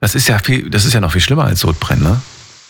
Das ist ja noch viel schlimmer als Sodbrennen, ne?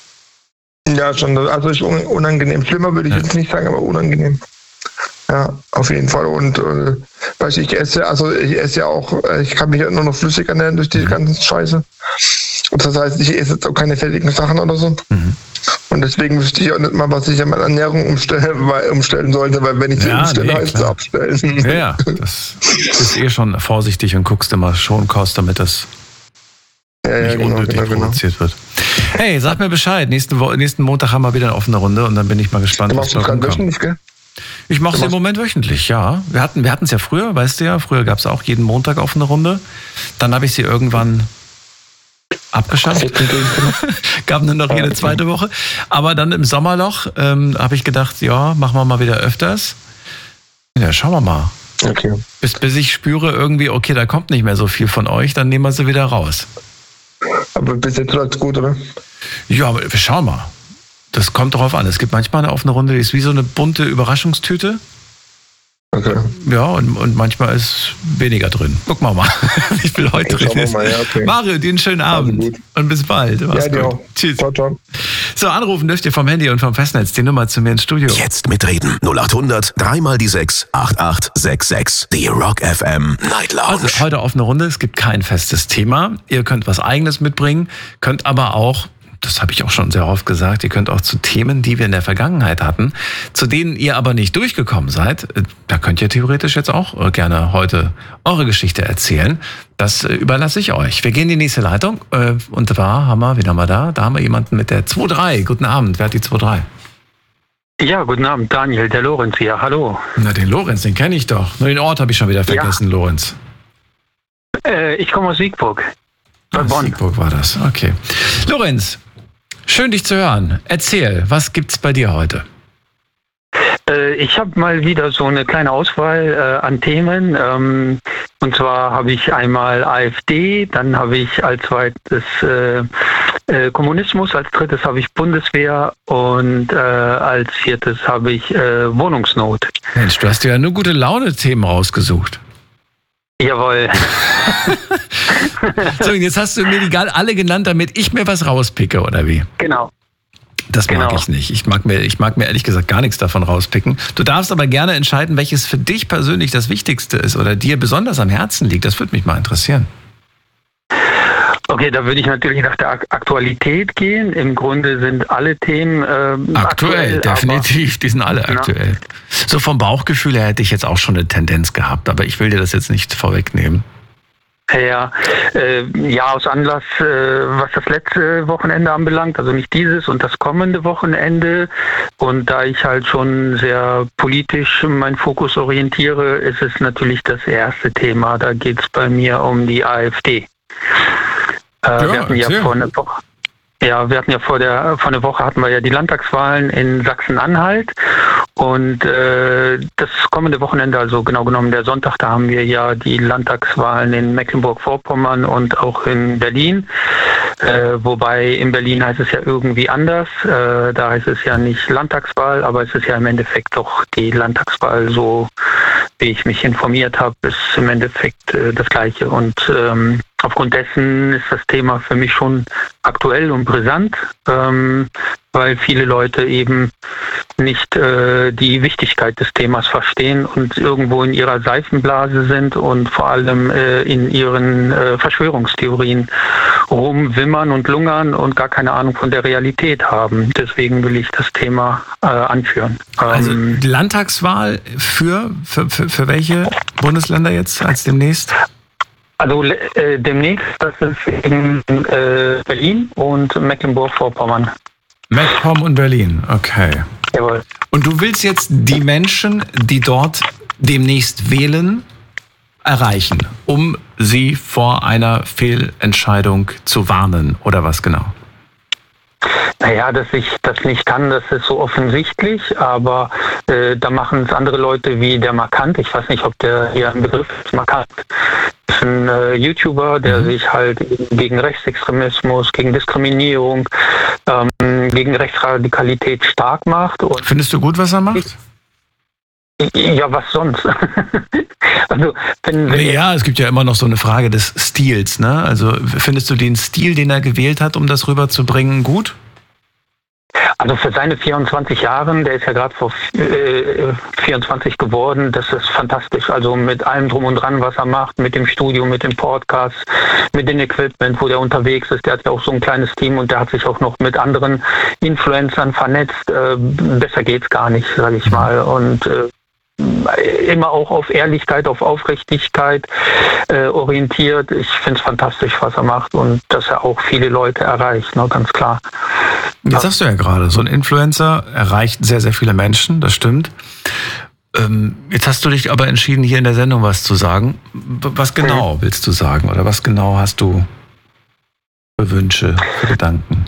Ja, schon. Also ist unangenehm. Schlimmer würde ich jetzt nicht sagen, aber unangenehm. Ja, auf jeden Fall. Und ich esse ja auch, ich kann mich ja nur noch flüssig ernähren durch die ganzen Scheiße. Und das heißt, ich esse jetzt auch keine fertigen Sachen oder so. Mhm. Und deswegen wüsste ich auch nicht mal, was ich an meiner Ernährung umstellen sollte, weil wenn ich sie umstelle, heißt es abstellen. Ja, das bist schon vorsichtig und guckst immer schon Kost, damit das nicht unnötig produziert wird. Hey, sag mir Bescheid. Nächsten Montag haben wir wieder eine offene Runde und dann bin ich mal gespannt, was da rumkommt. Wöchentlich, gell? Ich mache es im Moment wöchentlich, ja. Wir hatten es ja früher, weißt du ja. Früher gab es auch jeden Montag offene Runde. Dann habe ich sie irgendwann abgeschafft. Gab nur noch jede zweite Woche. Aber dann im Sommerloch habe ich gedacht, ja, machen wir mal wieder öfters. Ja, schauen wir mal. Okay. Bis ich spüre irgendwie, okay, da kommt nicht mehr so viel von euch, dann nehmen wir sie wieder raus. Aber bis jetzt läuft's gut, oder? Ja, aber wir schauen mal. Das kommt darauf an. Es gibt manchmal eine offene Runde, die ist wie so eine bunte Überraschungstüte. Okay. Ja, und manchmal ist weniger drin. Gucken wir mal, wie viel heute drin ist. Mal, ja, okay. Mario, dir einen schönen Abend und bis bald. Mach's gut. Auch. Tschüss. Ciao, ciao. So, anrufen dürft ihr vom Handy und vom Festnetz die Nummer zu mir ins Studio. Jetzt mitreden. 0800 3 die 6 8866. Die Rock FM Night Lounge. Also heute offene Runde. Es gibt kein festes Thema. Ihr könnt was Eigenes mitbringen, könnt aber auch, das habe ich auch schon sehr oft gesagt, ihr könnt auch zu Themen, die wir in der Vergangenheit hatten, zu denen ihr aber nicht durchgekommen seid, da könnt ihr theoretisch jetzt auch gerne heute eure Geschichte erzählen. Das überlasse ich euch. Wir gehen in die nächste Leitung und wen haben wir da? Da haben wir jemanden mit der 2.3. Guten Abend, wer hat die 2.3? Ja, guten Abend, Daniel, der Lorenz hier, hallo. Na, den Lorenz, den kenne ich doch. Nur den Ort habe ich schon wieder vergessen, ja. Lorenz. Ich komme aus Siegburg. Bei Bonn. Siegburg war das, okay. Lorenz, schön dich zu hören. Erzähl, was gibt's bei dir heute? Ich habe mal wieder so eine kleine Auswahl an Themen. Und zwar habe ich einmal AfD, dann habe ich als zweites Kommunismus, als drittes habe ich Bundeswehr und als viertes habe ich Wohnungsnot. Mensch, du hast dir ja nur gute Laune-Themen rausgesucht. Jawohl. So, jetzt hast du mir die alle genannt, damit ich mir was rauspicke, oder wie? Genau. Das mag ich nicht. Ich mag mir ehrlich gesagt gar nichts davon rauspicken. Du darfst aber gerne entscheiden, welches für dich persönlich das Wichtigste ist oder dir besonders am Herzen liegt. Das würde mich mal interessieren. Okay, da würde ich natürlich nach der Aktualität gehen. Im Grunde sind alle Themen aktuell, definitiv. Die sind alle aktuell. So vom Bauchgefühl her hätte ich jetzt auch schon eine Tendenz gehabt, aber ich will dir das jetzt nicht vorwegnehmen. Ja, aus Anlass, was das letzte Wochenende anbelangt, also nicht dieses und das kommende Wochenende. Und da ich halt schon sehr politisch meinen Fokus orientiere, ist es natürlich das erste Thema. Da geht es bei mir um die AfD. Wir hatten ja vor einer Woche hatten wir ja die Landtagswahlen in Sachsen-Anhalt und das kommende Wochenende, also genau genommen der Sonntag, da haben wir ja die Landtagswahlen in Mecklenburg-Vorpommern und auch in Berlin. Wobei in Berlin heißt es ja irgendwie anders. Da heißt es ja nicht Landtagswahl, aber es ist ja im Endeffekt doch die Landtagswahl, so wie ich mich informiert habe, ist im Endeffekt das Gleiche. Und aufgrund dessen ist das Thema für mich schon aktuell und brisant, weil viele Leute eben nicht die Wichtigkeit des Themas verstehen und irgendwo in ihrer Seifenblase sind und vor allem in ihren Verschwörungstheorien rumwimmern und lungern und gar keine Ahnung von der Realität haben. Deswegen will ich das Thema anführen. Also die Landtagswahl für welche Bundesländer jetzt als demnächst? Also demnächst, das ist in Berlin und Mecklenburg-Vorpommern. MacPom und Berlin, okay. Jawohl. Und du willst jetzt die Menschen, die dort demnächst wählen, erreichen, um sie vor einer Fehlentscheidung zu warnen, oder was genau? Naja, dass ich das nicht kann, das ist so offensichtlich, aber da machen es andere Leute wie der Markant. Ich weiß nicht, ob der hier ein Begriff ist, Markant. Das ist ein YouTuber, der sich halt gegen Rechtsextremismus, gegen Diskriminierung, gegen Rechtsradikalität stark macht. Und findest du gut, was er macht? Ja, was sonst? Also, ja, es gibt ja immer noch so eine Frage des Stils, ne? Also findest du den Stil, den er gewählt hat, um das rüberzubringen, gut? Also für seine 24 Jahre, der ist ja gerade vor 24 geworden, das ist fantastisch. Also mit allem drum und dran, was er macht, mit dem Studio, mit dem Podcast, mit dem Equipment, wo der unterwegs ist. Der hat ja auch so ein kleines Team und der hat sich auch noch mit anderen Influencern vernetzt. Besser geht's gar nicht, sage ich mal. Und immer auch auf Ehrlichkeit, auf Aufrichtigkeit orientiert. Ich finde es fantastisch, was er macht und dass er auch viele Leute erreicht, ne, ganz klar. Jetzt sagst du ja gerade, so ein Influencer erreicht sehr, sehr viele Menschen, das stimmt. Jetzt hast du dich aber entschieden, hier in der Sendung was zu sagen. Was genau willst du sagen oder was genau hast du für Wünsche, für Gedanken?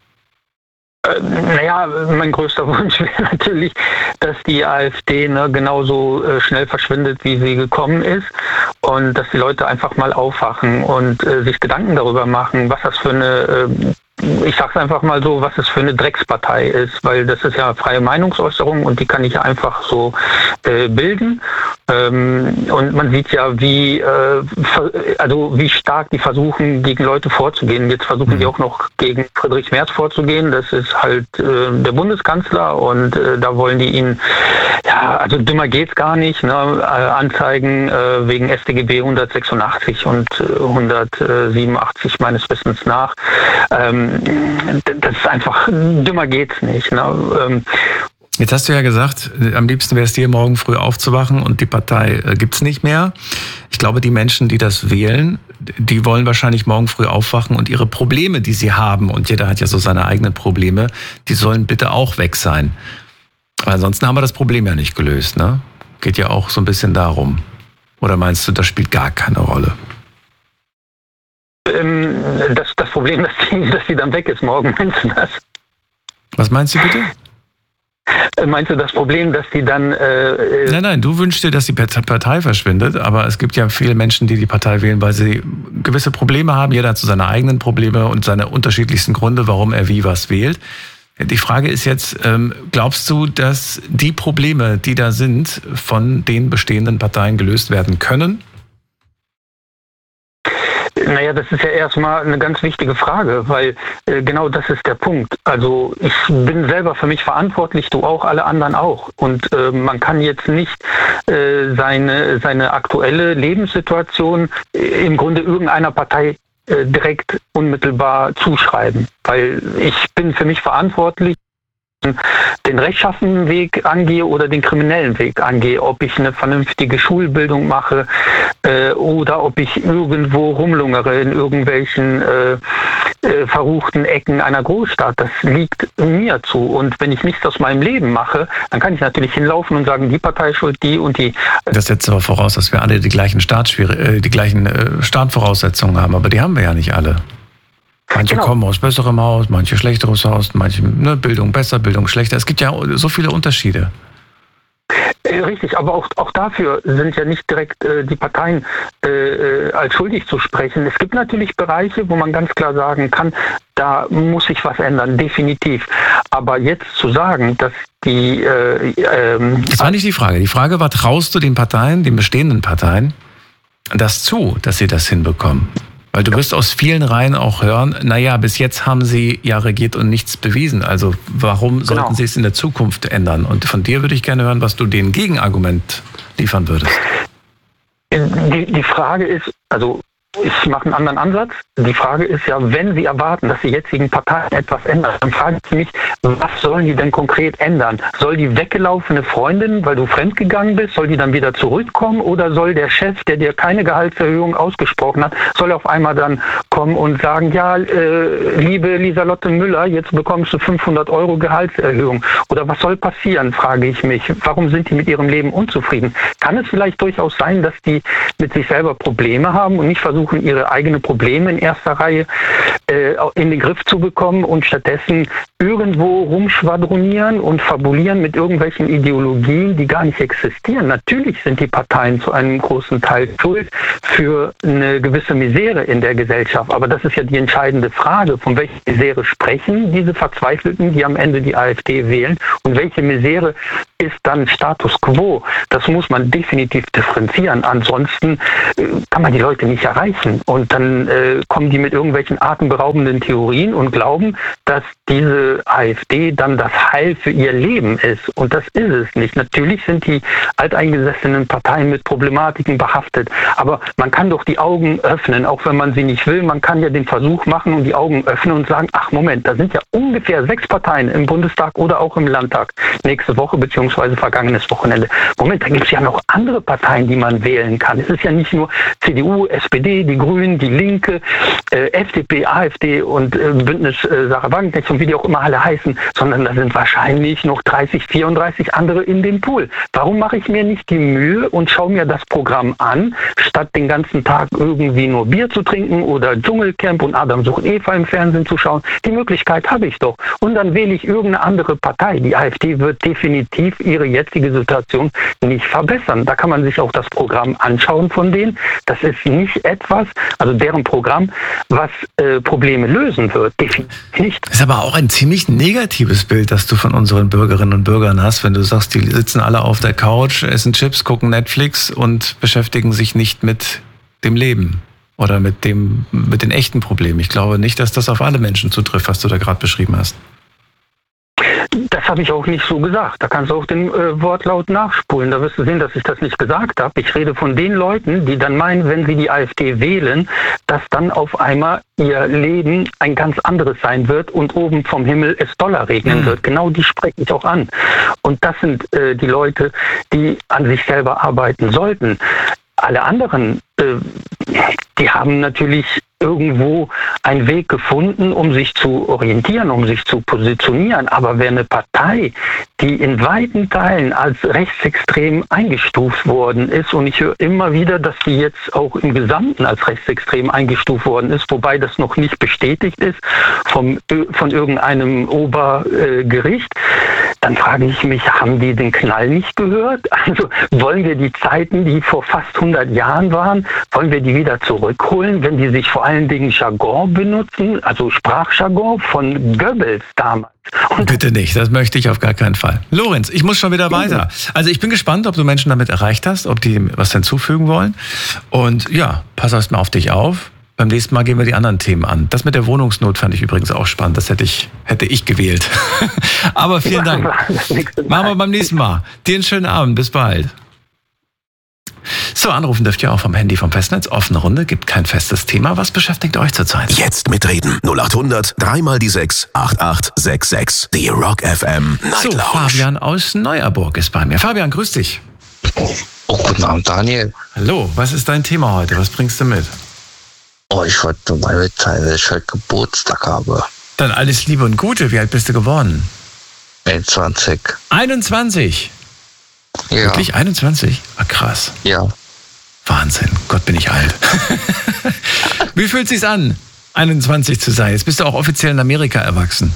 Naja, mein größter Wunsch wäre natürlich, dass die AfD genauso schnell verschwindet, wie sie gekommen ist und dass die Leute einfach mal aufwachen und sich Gedanken darüber machen, was das für eine, ich sag's einfach mal so, was es für eine Dreckspartei ist, weil das ist ja freie Meinungsäußerung und die kann ich ja einfach so bilden. Und man sieht ja, wie stark die versuchen, gegen Leute vorzugehen. Jetzt versuchen die auch noch gegen Friedrich Merz vorzugehen. Das ist halt der Bundeskanzler und da wollen die ihn, ja, also dümmer geht's gar nicht, ne, anzeigen wegen StGB 186 und 187 meines Wissens nach. Das ist einfach, dümmer geht's nicht. Ne? Jetzt hast du ja gesagt, am liebsten wäre es dir, morgen früh aufzuwachen und die Partei gibt's nicht mehr. Ich glaube, die Menschen, die das wählen, die wollen wahrscheinlich morgen früh aufwachen und ihre Probleme, die sie haben, und jeder hat ja so seine eigenen Probleme, die sollen bitte auch weg sein. Weil ansonsten haben wir das Problem ja nicht gelöst, ne? Geht ja auch so ein bisschen darum. Oder meinst du, das spielt gar keine Rolle? Das Problem, dass sie dann weg ist morgen, meinst du das? Was meinst du bitte? Meinst du das Problem, dass die dann... Nein, du wünschst dir, dass die Partei verschwindet, aber es gibt ja viele Menschen, die die Partei wählen, weil sie gewisse Probleme haben. Jeder hat so seine eigenen Probleme und seine unterschiedlichsten Gründe, warum er wie was wählt. Die Frage ist jetzt, glaubst du, dass die Probleme, die da sind, von den bestehenden Parteien gelöst werden können? Naja, das ist ja erstmal eine ganz wichtige Frage, weil genau das ist der Punkt. Also ich bin selber für mich verantwortlich, du auch, alle anderen auch. Und man kann jetzt nicht seine aktuelle Lebenssituation im Grunde irgendeiner Partei direkt unmittelbar zuschreiben. Weil ich bin für mich verantwortlich, den rechtschaffenen Weg angehe oder den kriminellen Weg angehe, ob ich eine vernünftige Schulbildung mache oder ob ich irgendwo rumlungere in irgendwelchen verruchten Ecken einer Großstadt. Das liegt mir zu. Und wenn ich nichts aus meinem Leben mache, dann kann ich natürlich hinlaufen und sagen, die Partei ist schuld, die und die. Das setzt aber voraus, dass wir alle die gleichen Startvoraussetzungen haben, aber die haben wir ja nicht alle. Manche kommen aus besserem Haus, manche schlechteres Haus, manche Bildung besser, Bildung schlechter. Es gibt ja so viele Unterschiede. Richtig, aber auch dafür sind ja nicht direkt die Parteien als schuldig zu sprechen. Es gibt natürlich Bereiche, wo man ganz klar sagen kann, da muss sich was ändern, definitiv. Aber jetzt zu sagen, dass die... das war nicht die Frage. Die Frage war, traust du den Parteien, den bestehenden Parteien, das zu, dass sie das hinbekommen? Weil du wirst aus vielen Reihen auch hören, naja, bis jetzt haben sie ja regiert und nichts bewiesen. Also warum sollten sie es in der Zukunft ändern? Und von dir würde ich gerne hören, was du denen Gegenargument liefern würdest. Die Frage ist, also ich mache einen anderen Ansatz. Die Frage ist ja, wenn Sie erwarten, dass die jetzigen Parteien etwas ändern, dann frage ich mich, was sollen die denn konkret ändern? Soll die weggelaufene Freundin, weil du fremdgegangen bist, soll die dann wieder zurückkommen? Oder soll der Chef, der dir keine Gehaltserhöhung ausgesprochen hat, soll auf einmal dann kommen und sagen, ja, liebe Lieselotte Müller, jetzt bekommst du 500 € Gehaltserhöhung? Oder was soll passieren, frage ich mich. Warum sind die mit ihrem Leben unzufrieden? Kann es vielleicht durchaus sein, dass die mit sich selber Probleme haben und nicht versuchen, ihre eigenen Probleme in erster Reihe in den Griff zu bekommen und stattdessen irgendwo rumschwadronieren und fabulieren mit irgendwelchen Ideologien, die gar nicht existieren. Natürlich sind die Parteien zu einem großen Teil schuld für eine gewisse Misere in der Gesellschaft. Aber das ist ja die entscheidende Frage, von welcher Misere sprechen diese Verzweifelten, die am Ende die AfD wählen, und welche Misere ist dann Status quo. Das muss man definitiv differenzieren. Ansonsten kann man die Leute nicht erreichen. Und dann kommen die mit irgendwelchen atemberaubenden Theorien und glauben, dass diese AfD dann das Heil für ihr Leben ist. Und das ist es nicht. Natürlich sind die alteingesessenen Parteien mit Problematiken behaftet. Aber man kann doch die Augen öffnen, auch wenn man sie nicht will. Man kann ja den Versuch machen und die Augen öffnen und sagen, ach Moment, da sind ja ungefähr 6 Parteien im Bundestag oder auch im Landtag nächste Woche beziehungsweise vergangenes Wochenende. Moment, da gibt es ja noch andere Parteien, die man wählen kann. Es ist ja nicht nur CDU, SPD, die Grünen, die Linke, FDP, AfD und Bündnis Sarah Wagenknecht und wie die auch immer alle heißen, sondern da sind wahrscheinlich noch 30, 34 andere in dem Pool. Warum mache ich mir nicht die Mühe und schaue mir das Programm an, statt den ganzen Tag irgendwie nur Bier zu trinken oder Dschungelcamp und Adam sucht Eva im Fernsehen zu schauen? Die Möglichkeit habe ich doch. Und dann wähle ich irgendeine andere Partei. Die AfD wird definitiv ihre jetzige Situation nicht verbessern. Da kann man sich auch das Programm anschauen von denen. Das ist nicht etwas, also deren Programm, was Probleme lösen wird. Definitiv nicht. Das ist aber auch ein ziemlich negatives Bild, das du von unseren Bürgerinnen und Bürgern hast, wenn du sagst, die sitzen alle auf der Couch, essen Chips, gucken Netflix und beschäftigen sich nicht mit dem Leben oder mit den echten Problemen. Ich glaube nicht, dass das auf alle Menschen zutrifft, was du da gerade beschrieben hast. Das habe ich auch nicht so gesagt. Da kannst du auch den Wortlaut nachspulen. Da wirst du sehen, dass ich das nicht gesagt habe. Ich rede von den Leuten, die dann meinen, wenn sie die AfD wählen, dass dann auf einmal ihr Leben ein ganz anderes sein wird und oben vom Himmel es Dollar regnen wird. Genau die spreche ich auch an. Und das sind die Leute, die an sich selber arbeiten sollten. Alle anderen, die haben natürlich irgendwo einen Weg gefunden, um sich zu orientieren, um sich zu positionieren. Aber wer eine Partei, die in weiten Teilen als rechtsextrem eingestuft worden ist, und ich höre immer wieder, dass die jetzt auch im Gesamten als rechtsextrem eingestuft worden ist, wobei das noch nicht bestätigt ist von irgendeinem Obergericht, dann frage ich mich, haben die den Knall nicht gehört? Also wollen wir die Zeiten, die vor fast 100 Jahren waren, wollen wir die wieder zurückholen, wenn die sich vor allen Dingen Jargon benutzen, also Sprachjargon von Goebbels damals? Und bitte nicht, das möchte ich auf gar keinen Fall. Lorenz, ich muss schon wieder weiter. Also ich bin gespannt, ob du Menschen damit erreicht hast, ob die was hinzufügen wollen. Und ja, pass erst mal auf dich auf. Beim nächsten Mal gehen wir die anderen Themen an. Das mit der Wohnungsnot fand ich übrigens auch spannend. Das hätte ich gewählt. Aber vielen Dank. Machen wir beim nächsten Mal. Dir einen schönen Abend. Bis bald. So, anrufen dürft ihr auch vom Handy vom Festnetz. Offene Runde, gibt kein festes Thema. Was beschäftigt euch zurzeit? Jetzt mitreden. 0800 3 die 6 8866. Die Rock FM Night Lounge. So, Fabian aus Neuerburg ist bei mir. Fabian, grüß dich. Oh, guten Abend, Daniel. Hallo, was ist dein Thema heute? Was bringst du mit? Oh, ich wollte nur mal mitteilen, dass ich heute Geburtstag habe. Dann alles Liebe und Gute. Wie alt bist du geworden? 21. 21? Ja. Wirklich 21? Ah, krass. Ja. Wahnsinn. Gott, bin ich alt. Wie fühlt es sich an, 21 zu sein? Jetzt bist du auch offiziell in Amerika erwachsen.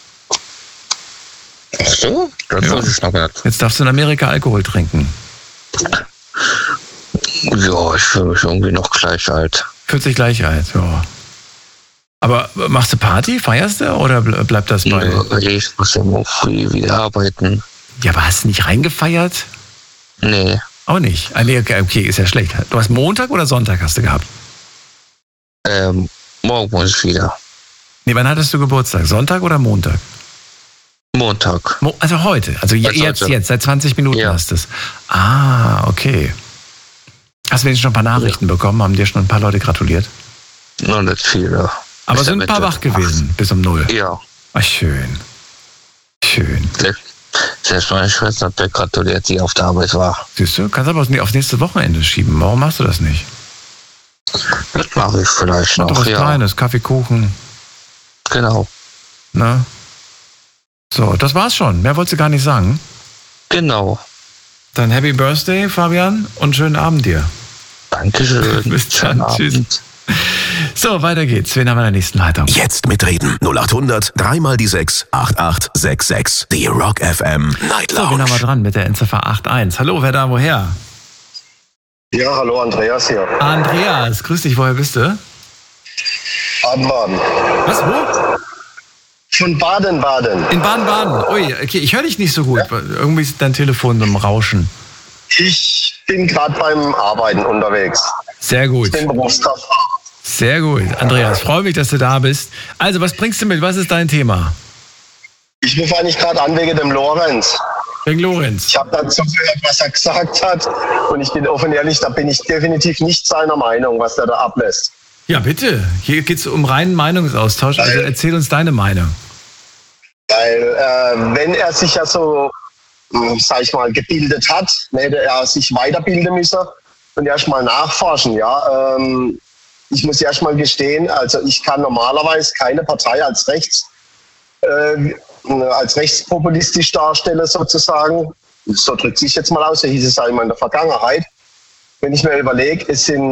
Ach so? Das weiß ich noch nicht. Jetzt darfst du in Amerika Alkohol trinken. Ja, ich fühle mich irgendwie noch gleich alt. Fühlt sich gleich alt, ja. Aber machst du Party? Feierst du? Oder bleibt das bei... Ja, ich muss ja morgen früh wieder arbeiten. Ja, aber hast du nicht reingefeiert? Nee. Auch nicht? Nee, okay, ist ja schlecht. Du hast Montag oder Sonntag hast du gehabt? Morgen muss ich wieder. Nee, wann hattest du Geburtstag? Sonntag oder Montag? Montag. Also heute? Also jetzt, seit 20 Minuten hast du es. Ah, okay. Hast du wenigstens schon ein paar Nachrichten bekommen? Haben dir schon ein paar Leute gratuliert? Noch nicht viele. Aber sind ein paar wach gewesen, bis um 0? Ja. Ach, schön. Schön. Selbst meine Schwester hat mir gratuliert, die auf der Arbeit war. Siehst du, kannst aber aufs nächste Wochenende schieben. Warum machst du das nicht? Das mache ich vielleicht noch, doch was Kleines, Kaffee, Kuchen. Genau. Na? So, das war's schon. Mehr wolltest du gar nicht sagen? Genau. Dann Happy Birthday, Fabian, und schönen Abend dir. Dankeschön. Bis dann. Tschüss. So, weiter geht's. Wen haben wir in der nächsten Leitung? Jetzt mitreden. 0800 3 die 6 8866. Die Rock FM Night Lounge. So, wen haben wir dran mit der Endziffer 81? Hallo, wer da, woher? Ja, hallo, Andreas hier. Andreas, grüß dich, woher bist du? Baden-Baden. Was, wo? Von Baden-Baden. In Baden-Baden. Ui, okay, ich höre dich nicht so gut. Ja. Irgendwie ist dein Telefon im Rauschen. Ich bin gerade beim Arbeiten unterwegs. Sehr gut. Ich bin Berufskraft. Sehr gut. Andreas, freue mich, dass du da bist. Also, was bringst du mit? Was ist dein Thema? Ich rufe eigentlich gerade an wegen dem Lorenz. Wegen Lorenz? Ich habe dazu gehört, was er gesagt hat. Und ich bin offen ehrlich, da bin ich definitiv nicht seiner Meinung, was der da ablässt. Ja, bitte. Hier geht es um reinen Meinungsaustausch. Also erzähl uns deine Meinung. Weil, wenn er sich ja so, sag ich mal, gebildet hat, hätte er sich weiterbilden müssen und erstmal nachforschen, ja. Ich muss erstmal gestehen, also ich kann normalerweise keine Partei als rechtspopulistisch darstellen sozusagen. So drückt sich jetzt mal aus, so hieß es ja immer in der Vergangenheit. Wenn ich mir überlege,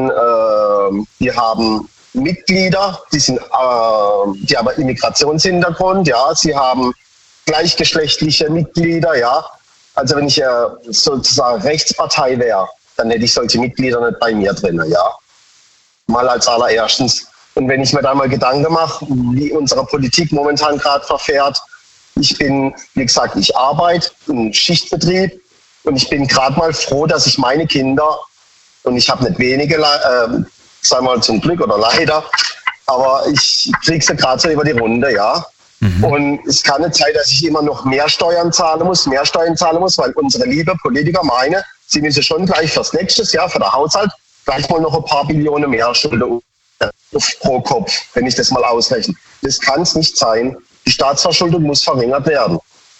die haben Mitglieder, die aber Immigrationshintergrund, ja, sie haben gleichgeschlechtliche Mitglieder, ja. Also wenn ich sozusagen Rechtspartei wäre, dann hätte ich solche Mitglieder nicht bei mir drin, ja. Mal als allererstens. Und wenn ich mir da mal Gedanken mache, wie unsere Politik momentan gerade verfährt, ich bin, wie gesagt, ich arbeite im Schichtbetrieb und ich bin gerade mal froh, dass ich meine Kinder, und ich habe nicht wenige, sagen wir mal zum Glück oder leider, aber ich kriege sie gerade so über die Runde, ja. Mhm. Und es kann nicht sein, dass ich immer noch mehr Steuern zahlen muss, weil unsere liebe Politiker meinen, sie müssen schon gleich fürs nächste Jahr, für den Haushalt, gleich mal noch ein paar Billionen mehr Schulden pro Kopf, wenn ich das mal ausrechne. Das kann es nicht sein. Die Staatsverschuldung muss verringert werden.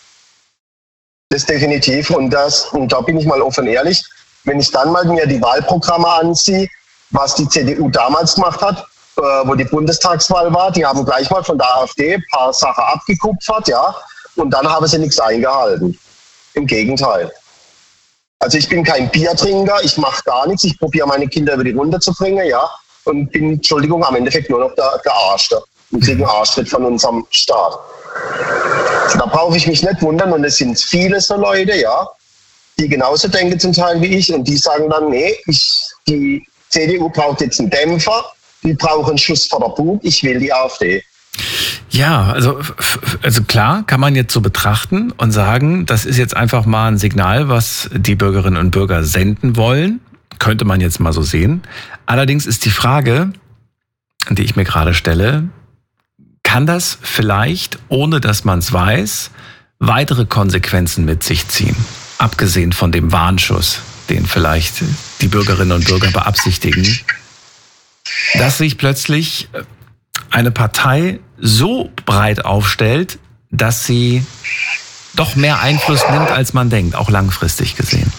Das definitiv. Und da bin ich mal offen ehrlich, wenn ich dann mal mir die Wahlprogramme anziehe, was die CDU damals gemacht hat, wo die Bundestagswahl war, die haben gleich mal von der AfD ein paar Sachen abgekupfert, ja, und dann haben sie nichts eingehalten. Im Gegenteil. Also ich bin kein Biertrinker, ich mache gar nichts, ich probiere meine Kinder über die Runde zu bringen, ja, und bin, Entschuldigung, am Endeffekt nur noch der Gearschte und kriege einen Arschtritt von unserem Staat. Da brauche ich mich nicht wundern, und es sind viele so Leute, ja, die genauso denken zum Teil wie ich, und die sagen dann, nee, die CDU braucht jetzt einen Dämpfer, die brauchen einen Schuss vor der Bug, ich will die AfD. Ja, also klar kann man jetzt so betrachten und sagen, das ist jetzt einfach mal ein Signal, was die Bürgerinnen und Bürger senden wollen. Könnte man jetzt mal so sehen. Allerdings ist die Frage, die ich mir gerade stelle, kann das vielleicht, ohne dass man es weiß, weitere Konsequenzen mit sich ziehen? Abgesehen von dem Warnschuss, den vielleicht die Bürgerinnen und Bürger beabsichtigen, dass sich plötzlich eine Partei so breit aufstellt, dass sie doch mehr Einfluss nimmt, als man denkt, auch langfristig gesehen.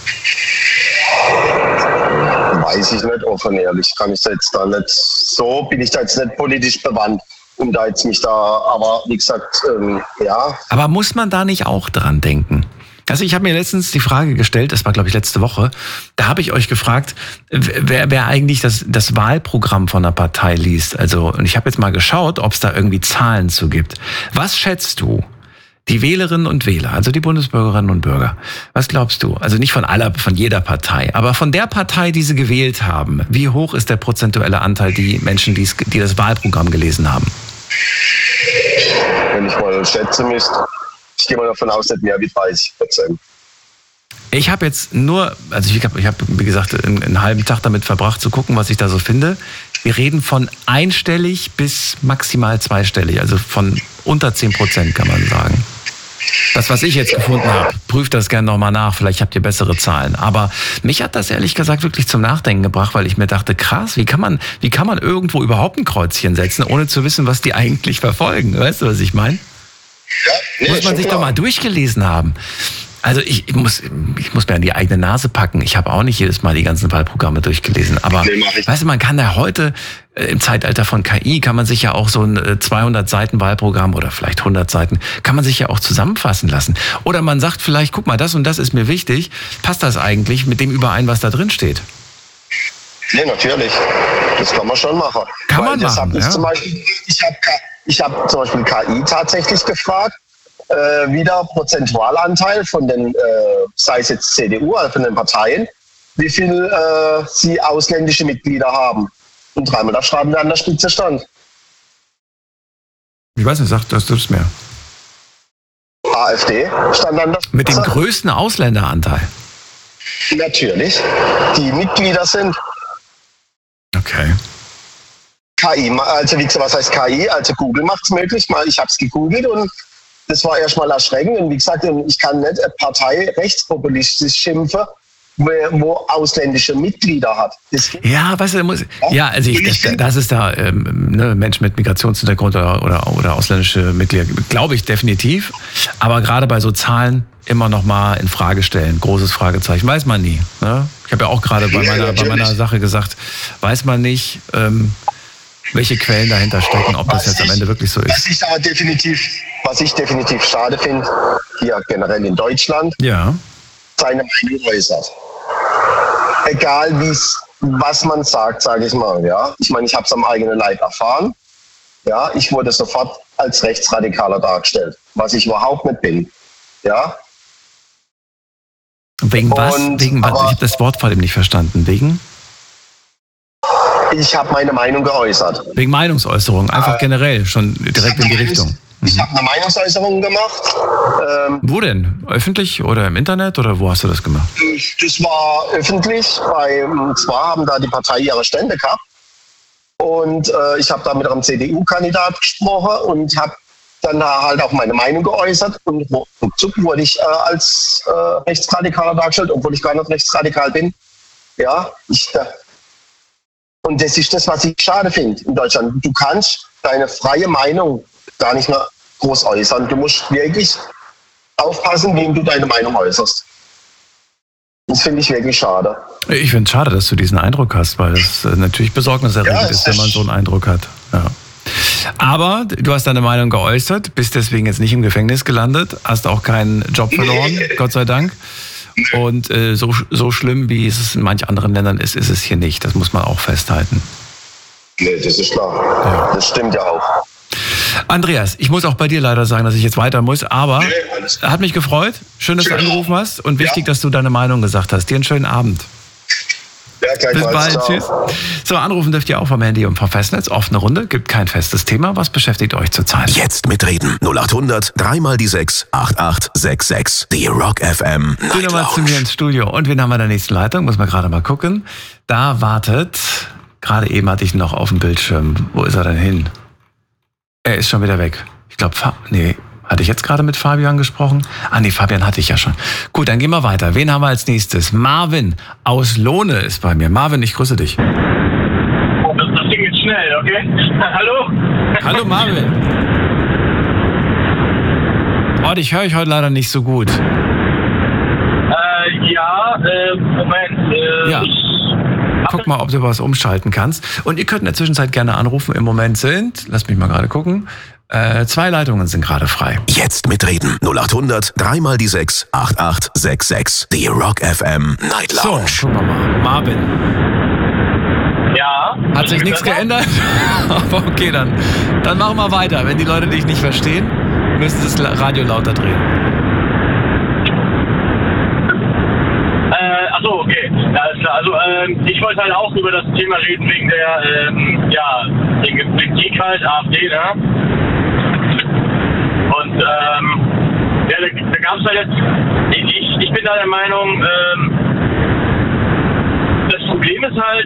Weiß ich nicht, offen ehrlich. Kann ich jetzt da nicht, so bin ich da jetzt nicht politisch bewandt, um da jetzt mich da, aber wie gesagt, ja. Aber muss man da nicht auch dran denken? Also ich habe mir letztens die Frage gestellt, das war glaube ich letzte Woche, da habe ich euch gefragt, wer eigentlich das Wahlprogramm von einer Partei liest. Also, und ich habe jetzt mal geschaut, ob es da irgendwie Zahlen zu gibt. Was schätzt du? Die Wählerinnen und Wähler, also die Bundesbürgerinnen und Bürger. Was glaubst du? Also nicht von jeder Partei, aber von der Partei, die sie gewählt haben. Wie hoch ist der prozentuelle Anteil die Menschen, die das Wahlprogramm gelesen haben? Wenn ich mal schätzen müsste, ich gehe mal davon aus, nicht mehr wie 30%. Ich habe jetzt nur, also ich hab, wie gesagt, einen halben Tag damit verbracht zu gucken, was ich da so finde. Wir reden von einstellig bis maximal zweistellig, also von unter 10% kann man sagen. Das, was ich jetzt gefunden habe, prüft das gerne nochmal nach, vielleicht habt ihr bessere Zahlen. Aber mich hat das ehrlich gesagt wirklich zum Nachdenken gebracht, weil ich mir dachte, krass, wie kann man irgendwo überhaupt ein Kreuzchen setzen, ohne zu wissen, was die eigentlich verfolgen? Weißt du, was ich meine? Ja, nee, muss man sich doch mal durchgelesen haben. Also ich muss mir an die eigene Nase packen. Ich habe auch nicht jedes Mal die ganzen Wahlprogramme durchgelesen. Aber weißt du, man kann ja heute im Zeitalter von KI, kann man sich ja auch so ein 200 Seiten Wahlprogramm oder vielleicht 100 Seiten, kann man sich ja auch zusammenfassen lassen. Oder man sagt vielleicht, guck mal, das und das ist mir wichtig. Passt das eigentlich mit dem überein, was da drin steht? Nee, natürlich. Das kann man schon machen. Kann man machen, ich habe zum Beispiel KI tatsächlich gefragt, wie der Prozentualanteil von den, sei es jetzt CDU, also von den Parteien, wie viel sie ausländische Mitglieder haben. Und dreimal da schreiben wir an der Spitze stand. Ich weiß nicht, sag das mir. AfD stand an der Spitze. Mit dem größten Ausländeranteil? Natürlich. Die Mitglieder sind. Okay. KI, also wie gesagt, was heißt KI? Also Google macht es möglich. Ich habe es gegoogelt und das war erstmal erschreckend. Und wie gesagt, ich kann nicht eine Partei rechtspopulistisch schimpfen, wo ausländische Mitglieder hat. Ja, weißt du, das ist da Menschen mit Migrationshintergrund oder ausländische Mitglieder, glaube ich definitiv. Aber gerade bei so Zahlen immer noch mal in Frage stellen, großes Fragezeichen, weiß man nie. Ne? Ich habe ja auch gerade bei meiner Sache gesagt, weiß man nicht, welche Quellen dahinter stecken, ob das jetzt am Ende wirklich so ist. Was ich definitiv schade finde, hier generell in Deutschland, seine Meinung äußert. Egal was man sagt, sage ich mal. Ja? Ich meine, ich habe es am eigenen Leib erfahren. Ja? Ich wurde sofort als Rechtsradikaler dargestellt, was ich überhaupt nicht bin. Ja? Wegen was? Ich habe das Wort vor dem nicht verstanden. Wegen? Ich habe meine Meinung geäußert. Wegen Meinungsäußerung, einfach generell, schon direkt in die Richtung. Ich habe eine Meinungsäußerung gemacht. Wo denn? Öffentlich oder im Internet oder wo hast du das gemacht? Das war öffentlich. Zwar haben da die Partei ihre Stände gehabt. Und ich habe da mit einem CDU-Kandidat gesprochen und habe dann halt auch meine Meinung geäußert. Und ruckzuck wurde ich als Rechtsradikaler dargestellt, obwohl ich gar nicht rechtsradikal bin. Ja, und das ist das, was ich schade finde in Deutschland. Du kannst deine freie Meinung gar nicht mehr groß äußern. Du musst wirklich aufpassen, wem du deine Meinung äußerst. Das finde ich wirklich schade. Ich finde es schade, dass du diesen Eindruck hast, weil das natürlich besorgniserregend ist, wenn man so einen Eindruck hat. Ja. Aber du hast deine Meinung geäußert, bist deswegen jetzt nicht im Gefängnis gelandet, hast auch keinen Job verloren, Gott sei Dank. Und so schlimm, wie es in manch anderen Ländern ist es hier nicht. Das muss man auch festhalten. Nee, das ist klar. Ja. Das stimmt ja auch. Andreas, ich muss auch bei dir leider sagen, dass ich jetzt weiter muss, aber hat mich gefreut. Schön, dass du angerufen hast und wichtig, dass du deine Meinung gesagt hast. Dir einen schönen Abend. Ja, gleichfalls. Bis bald. Tschüss. So, anrufen dürft ihr auch vom Handy und vom Festnetz. Offene Runde, gibt kein festes Thema. Was beschäftigt euch zurzeit? Jetzt mitreden. 0800 3 die 6 8866. Die Rock FM Night Lounge. Mal zu mir ins Studio. Und wen haben wir in der nächsten Leitung? Muss man gerade mal gucken. Da wartet, gerade eben hatte ich ihn noch auf dem Bildschirm. Wo ist er denn hin? Er ist schon wieder weg. Ich glaube, hatte ich jetzt gerade mit Fabian gesprochen? Fabian hatte ich ja schon. Gut, dann gehen wir weiter. Wen haben wir als nächstes? Marvin aus Lohne ist bei mir. Marvin, ich grüße dich. Das ging jetzt schnell, okay? Hallo? Hallo Marvin. Ich höre euch heute leider nicht so gut. Moment. Ja. Guck mal, ob du was umschalten kannst. Und ihr könnt in der Zwischenzeit gerne anrufen. Im Moment lass mich mal gerade gucken, 2 Leitungen sind gerade frei. Jetzt mitreden. 0800 3 die 6 8866. Die Rock FM Night Lounge. So, gucken wir mal. Marvin. Ja. Hat sich nichts geändert? Aber okay, dann machen wir weiter. Wenn die Leute dich nicht verstehen, müssen sie das Radio lauter drehen. Achso, okay. Ja, ist klar. Also ich wollte halt auch über das Thema reden wegen der Politik halt, AfD, ne? Und da gab es halt jetzt, ich bin da der Meinung, das Problem ist halt,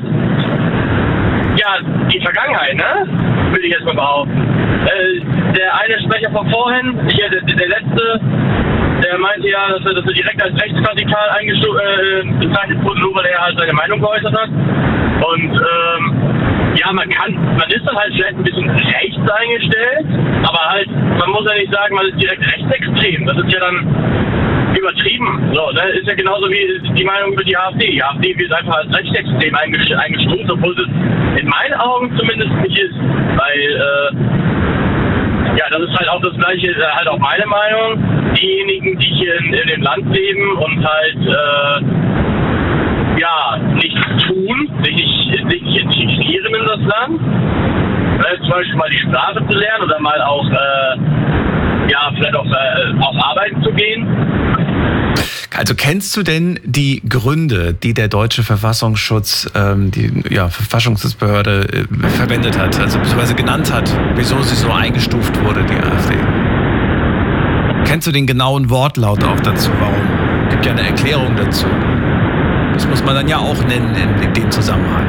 die Vergangenheit, ne? Würde ich jetzt mal behaupten. Der eine Sprecher von vorhin, der letzte, der meinte ja, dass er direkt als rechtsradikal bezeichnet wurde, nur weil er halt seine Meinung geäußert hat. Und man ist dann halt vielleicht ein bisschen rechts eingestellt, aber halt, man muss ja nicht sagen, man ist direkt rechtsextrem. Das ist ja dann übertrieben. So, das ist ja genauso wie die Meinung über die AfD. Die AfD wird einfach als rechtsextrem eingestuft, obwohl es in meinen Augen zumindest nicht ist. Weil, das ist halt auch das Gleiche, halt auch meine Meinung. Diejenigen, die hier in dem Land leben und halt, nichts tun, sich nicht integrieren in das Land. Zum Beispiel mal die Sprache zu lernen oder mal auch, vielleicht auch arbeiten zu gehen. Also kennst du denn die Gründe, die der deutsche Verfassungsschutz, die Verfassungsschutzbehörde verwendet hat, also beziehungsweise genannt hat, wieso sie so eingestuft wurde, die AfD? Kennst du den genauen Wortlaut auch dazu? Warum? Gibt ja eine Erklärung dazu. Das muss man dann ja auch nennen in dem Zusammenhang.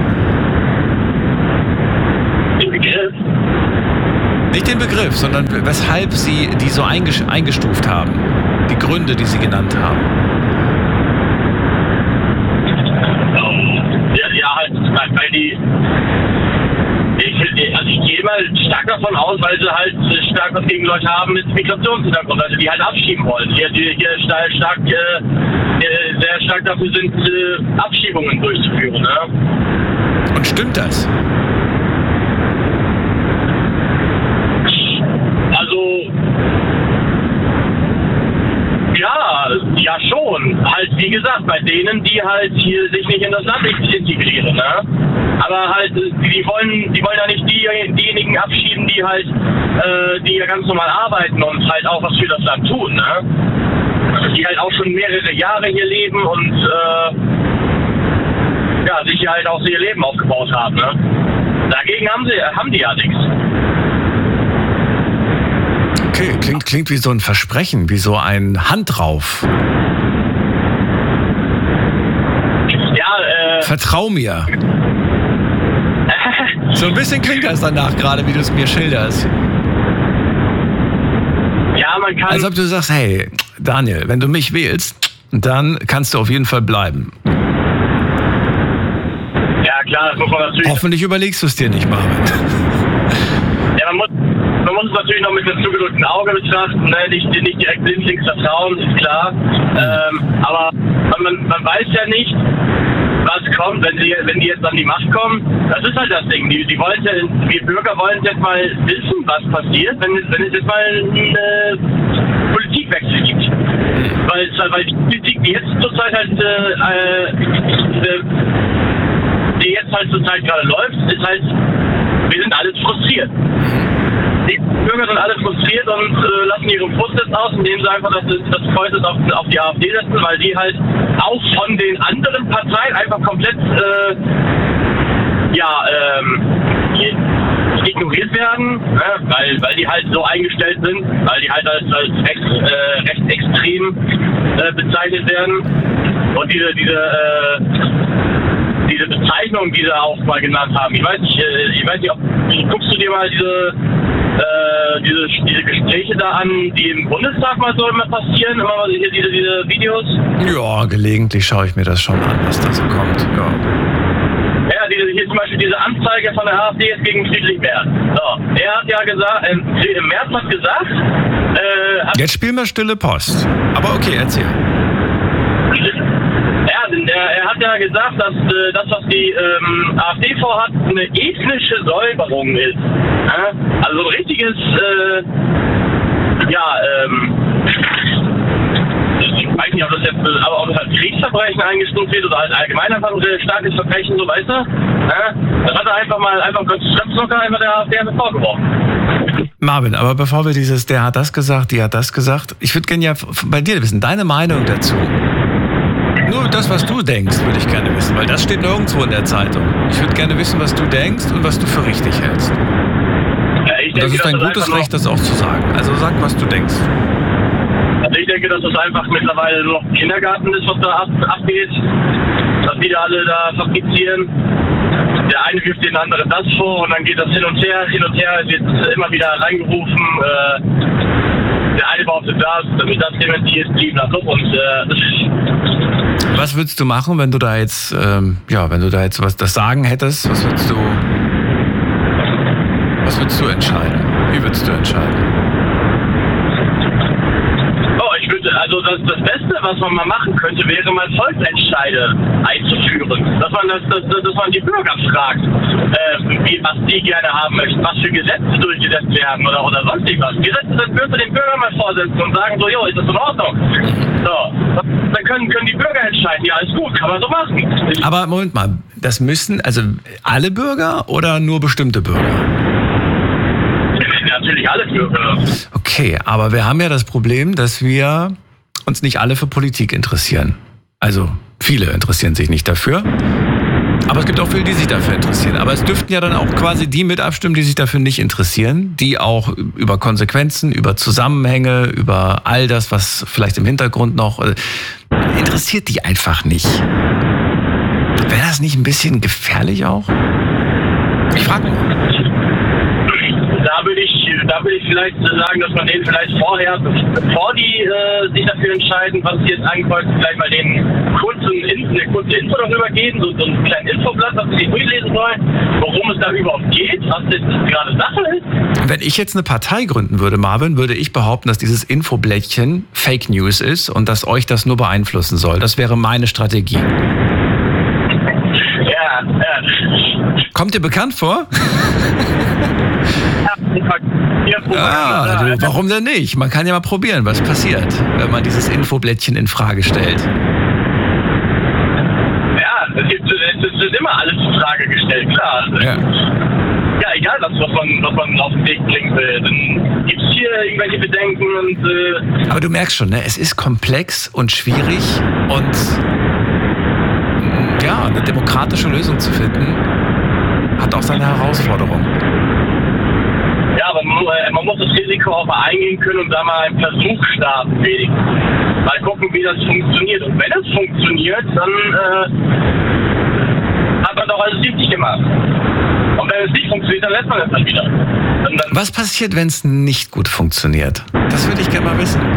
Den Begriff? Nicht den Begriff, sondern weshalb sie die so eingestuft haben. Die Gründe, die sie genannt haben. Weil ich gehe mal stark davon aus, weil sie halt stark was gegen Leute haben mit Migrationshintergrund, also die halt abschieben wollen. Die sehr stark dafür sind, Abschiebungen durchzuführen. Ne? Und stimmt das? Also, ja schon. Halt, wie gesagt, bei denen, die halt hier sich nicht in das Land integrieren, ne? Aber halt, die wollen ja nicht diejenigen abschieben, die halt, die ja ganz normal arbeiten und halt auch was für das Land tun, ne? Die halt auch schon mehrere Jahre hier leben und, sich halt auch so ihr Leben aufgebaut haben, ne? Dagegen haben die ja nichts. Okay, klingt wie so ein Versprechen, wie so ein Hand drauf. Ja, Vertrau mir. So ein bisschen klingt das danach gerade, wie du es mir schilderst. Ja, man kann... Als ob du sagst, hey, Daniel, wenn du mich wählst, dann kannst du auf jeden Fall bleiben. Ja, klar, das muss man natürlich... Hoffentlich überlegst du es dir nicht, Marvin. Ja, man muss es natürlich noch mit einem zugedrückten Auge betrachten, ne? Nicht direkt blindlings vertrauen, ist klar. Aber man weiß ja nicht, was kommt, wenn die jetzt an die Macht kommen. Das ist halt das Ding. Die wollen ja, wir Bürger wollen jetzt mal wissen, was passiert, wenn es jetzt mal einen Politikwechsel gibt. Weil die Politik, die jetzt zurzeit gerade läuft, ist halt, wir sind alles frustriert. Die Bürger sind alle frustriert und lassen ihren Frust jetzt aus, indem sie einfach das Kreuz auf die AfD setzen, weil die halt auch von den anderen Parteien einfach komplett ignoriert werden, weil die halt so eingestellt sind, weil die halt als rechtsextrem bezeichnet werden. Und diese Bezeichnung, die sie auch mal genannt haben, ich weiß nicht, guckst du dir mal diese Gespräche da an, die im Bundestag mal so immer passieren, immer mal hier diese Videos? Ja, gelegentlich schaue ich mir das schon an, was da so kommt, ja. Ja, hier zum Beispiel diese Anzeige von der AfD jetzt gegen Friedrich Merz. So, er hat ja gesagt, Merz hat gesagt... jetzt spielen wir stille Post. Aber okay, erzähl. Er hat ja gesagt, dass das, was die AfD vorhat, eine ethnische Säuberung ist. Also ein richtiges, ich weiß nicht, ob das jetzt aber auch als Kriegsverbrechen eingestuft wird oder als allgemein einfach ein starkes Verbrechen, so weißt du? Das hat er einfach ganz locker einfach der AfD vorgeworfen. Marvin, aber bevor wir der hat das gesagt, die hat das gesagt, ich würde gerne ja bei dir wissen, deine Meinung dazu. Nur das, was du denkst, würde ich gerne wissen, weil das steht nirgendwo in der Zeitung. Ich würde gerne wissen, was du denkst und was du für richtig hältst. Und das ist dein gutes Recht, das auch zu sagen. Also sag, was du denkst. Also ich denke, dass das einfach mittlerweile nur noch ein Kindergarten ist, was da abgeht. Dass die da alle da fabrizieren. Der eine wirft den anderen das vor und dann geht das hin und her. Hin und her wird immer wieder reingerufen. Der eine behauptet das, damit das dementiert, blieben das und was würdest du machen, wenn du da jetzt, was das Sagen hättest? Was würdest du entscheiden? Wie würdest du entscheiden? Also das Beste, was man mal machen könnte, wäre mal Volksentscheide einzuführen. Dass man die Bürger fragt, was die gerne haben möchten, was für Gesetze durchgesetzt werden oder sonst irgendwas. Gesetze würdest du den Bürger mal vorsetzen und sagen so, ist das in Ordnung? So, dann können die Bürger entscheiden, ja, ist gut, kann man so machen. Aber Moment mal, das müssen, also alle Bürger oder nur bestimmte Bürger? Natürlich alle Bürger. Okay, aber wir haben ja das Problem, dass wir uns nicht alle für Politik interessieren. Also viele interessieren sich nicht dafür. Aber es gibt auch viele, die sich dafür interessieren. Aber es dürften ja dann auch quasi die mit abstimmen, die sich dafür nicht interessieren, die auch über Konsequenzen, über Zusammenhänge, über all das, was vielleicht im Hintergrund noch interessiert, die einfach nicht. Wäre das nicht ein bisschen gefährlich auch? Ich frage mal. Da würde ich vielleicht sagen, dass man denen vielleicht vorher, bevor die sich dafür entscheiden, was sie jetzt ankreuzen, vielleicht mal denen eine kurze Info darüber geben, so ein kleines Infoblatt, was sie durchlesen sollen, worum es da überhaupt geht, was jetzt gerade Sache ist. Wenn ich jetzt eine Partei gründen würde, Marvin, würde ich behaupten, dass dieses Infoblättchen Fake News ist und dass euch das nur beeinflussen soll. Das wäre meine Strategie. Ja. Kommt dir bekannt vor? Warum denn nicht? Man kann ja mal probieren, was passiert, wenn man dieses Infoblättchen in Frage stellt. Ja, es wird immer alles in Frage gestellt, klar. Ja, egal, was man auf den Weg bringen will. Dann gibt es hier irgendwelche Bedenken und... Aber du merkst schon, ne? Es ist komplex und schwierig und ja, eine demokratische Lösung zu finden, hat auch seine Herausforderung. Ja, aber man muss das Risiko auch mal eingehen können und da mal einen Versuch starten, wenigstens. Mal gucken, wie das funktioniert. Und wenn es funktioniert, dann hat man doch alles richtig gemacht. Und wenn es nicht funktioniert, dann lässt man es dann wieder. Was passiert, wenn es nicht gut funktioniert? Das würde ich gerne mal wissen.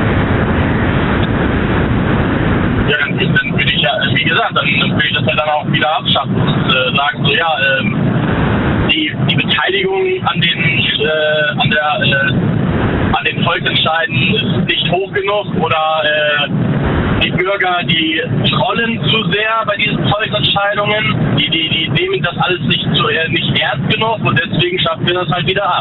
Ja, dann würde ich ja, wie gesagt, dann würde ich das ja dann auch wieder abschaffen und sagen so, ja, die Beteiligung an den Volksentscheiden ist nicht hoch genug oder die Bürger, die trollen zu sehr bei diesen Volksentscheidungen, die nehmen das alles nicht ernst genug und deswegen schaffen wir das halt wieder ab.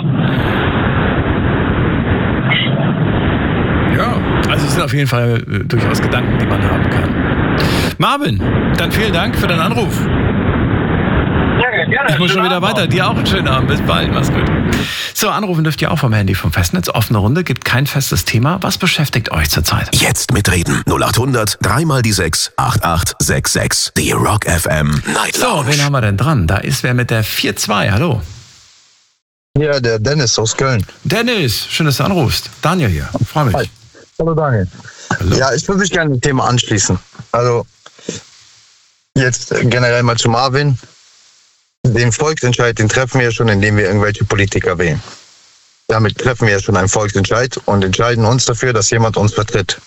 Ja, also es sind auf jeden Fall durchaus Gedanken, die man haben kann. Marvin, dann vielen Dank für deinen Anruf. Gerne. Ich muss schon wieder weiter. Dir auch einen schönen Abend. Bis bald. Mach's gut. So, anrufen dürft ihr auch vom Handy vom Festnetz. Offene Runde, gibt kein festes Thema. Was beschäftigt euch zurzeit? Jetzt mitreden. 0800 3 die 6 8866. Die Rock FM Night Lounge. So, wen haben wir denn dran? Da ist wer mit der 4-2. Hallo. Ja, der Dennis aus Köln. Dennis, schön, dass du anrufst. Daniel hier. Freue mich. Hi. Hallo Daniel. Hallo. Ja, ich würde mich gerne dem Thema anschließen. Also jetzt generell mal zu Marvin. Den Volksentscheid, den treffen wir schon, indem wir irgendwelche Politiker wählen. Damit treffen wir schon einen Volksentscheid und entscheiden uns dafür, dass jemand uns vertritt.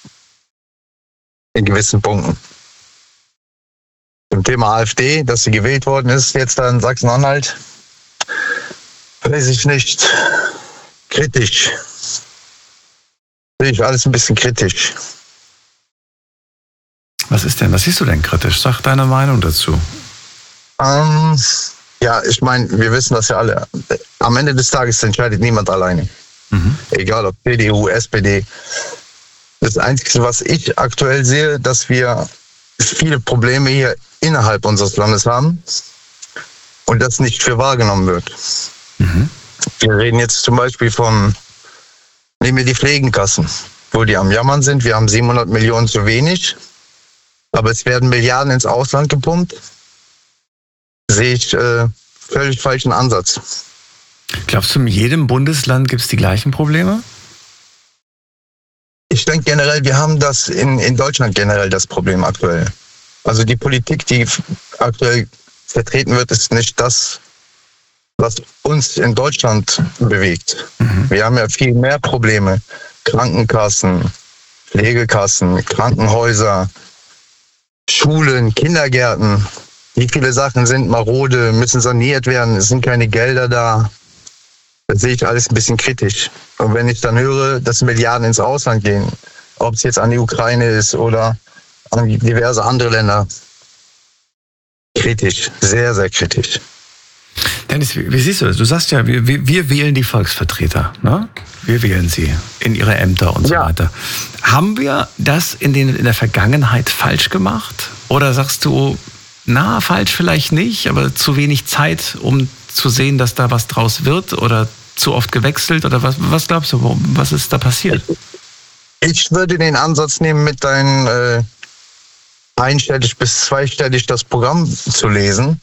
In gewissen Punkten. Zum Thema AfD, dass sie gewählt worden ist, jetzt da in Sachsen-Anhalt, weiß ich nicht. Kritisch. Sehe ich alles ein bisschen kritisch. Was ist denn? Was siehst du denn kritisch? Sag deine Meinung dazu. Ja, ich meine, wir wissen das ja alle. Am Ende des Tages entscheidet niemand alleine. Mhm. Egal ob CDU, SPD. Das Einzige, was ich aktuell sehe, dass wir viele Probleme hier innerhalb unseres Landes haben und das nicht für wahrgenommen wird. Mhm. Wir reden jetzt zum Beispiel nehmen wir die Pflegenkassen, wo die am Jammern sind. Wir haben 700 Millionen zu wenig, aber es werden Milliarden ins Ausland gepumpt. Sehe ich völlig falschen Ansatz. Glaubst du, in jedem Bundesland gibt es die gleichen Probleme? Ich denke generell, wir haben das in Deutschland generell das Problem aktuell. Also die Politik, die aktuell vertreten wird, ist nicht das, was uns in Deutschland bewegt. Mhm. Wir haben ja viel mehr Probleme. Krankenkassen, Pflegekassen, Krankenhäuser, Schulen, Kindergärten. Wie viele Sachen sind marode, müssen saniert werden, es sind keine Gelder da. Das sehe ich alles ein bisschen kritisch. Und wenn ich dann höre, dass Milliarden ins Ausland gehen, ob es jetzt an die Ukraine ist oder an diverse andere Länder, kritisch, sehr, sehr kritisch. Dennis, wie siehst du das? Du sagst ja, wir wählen die Volksvertreter, ne? Wir wählen sie in ihre Ämter und so weiter. Haben wir das in der Vergangenheit falsch gemacht? Oder sagst du, falsch vielleicht nicht, aber zu wenig Zeit, um zu sehen, dass da was draus wird, oder zu oft gewechselt, oder was glaubst du, was ist da passiert? Ich würde den Ansatz nehmen, mit deinen einstellig bis zweistellig das Programm zu lesen.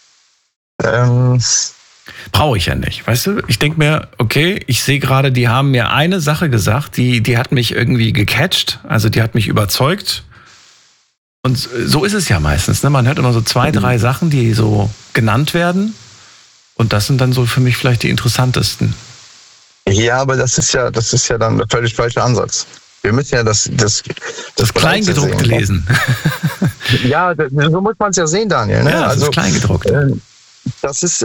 Brauche ich ja nicht, weißt du? Ich denke mir, okay, ich sehe gerade, die haben mir eine Sache gesagt, die hat mich irgendwie gecatcht, also die hat mich überzeugt. Und so ist es ja meistens, ne? Man hört immer so 2, 3 Sachen, die so genannt werden. Und das sind dann so für mich vielleicht die interessantesten. Ja, aber das ist ja dann der völlig falsche Ansatz. Wir müssen ja das Kleingedruckte lesen. Ja, so muss man es ja sehen, Daniel. Ne? Ja, das ist Kleingedruckt. Das ist,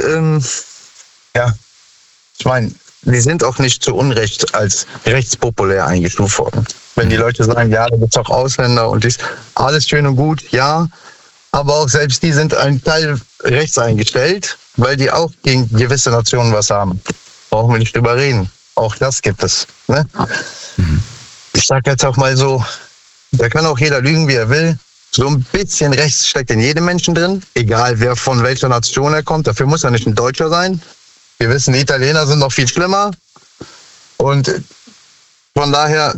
ich meine, wir sind auch nicht zu Unrecht als rechtspopulär eingestuft worden. Wenn die Leute sagen, ja, da gibt es auch Ausländer und dies, alles schön und gut, ja, aber auch selbst die sind ein Teil rechts eingestellt, weil die auch gegen gewisse Nationen was haben. Brauchen wir nicht drüber reden. Auch das gibt es. Ne? Ich sage jetzt auch mal so, da kann auch jeder lügen, wie er will. So ein bisschen rechts steckt in jedem Menschen drin, egal wer von welcher Nation er kommt. Dafür muss er nicht ein Deutscher sein. Wir wissen, die Italiener sind noch viel schlimmer. Und von daher,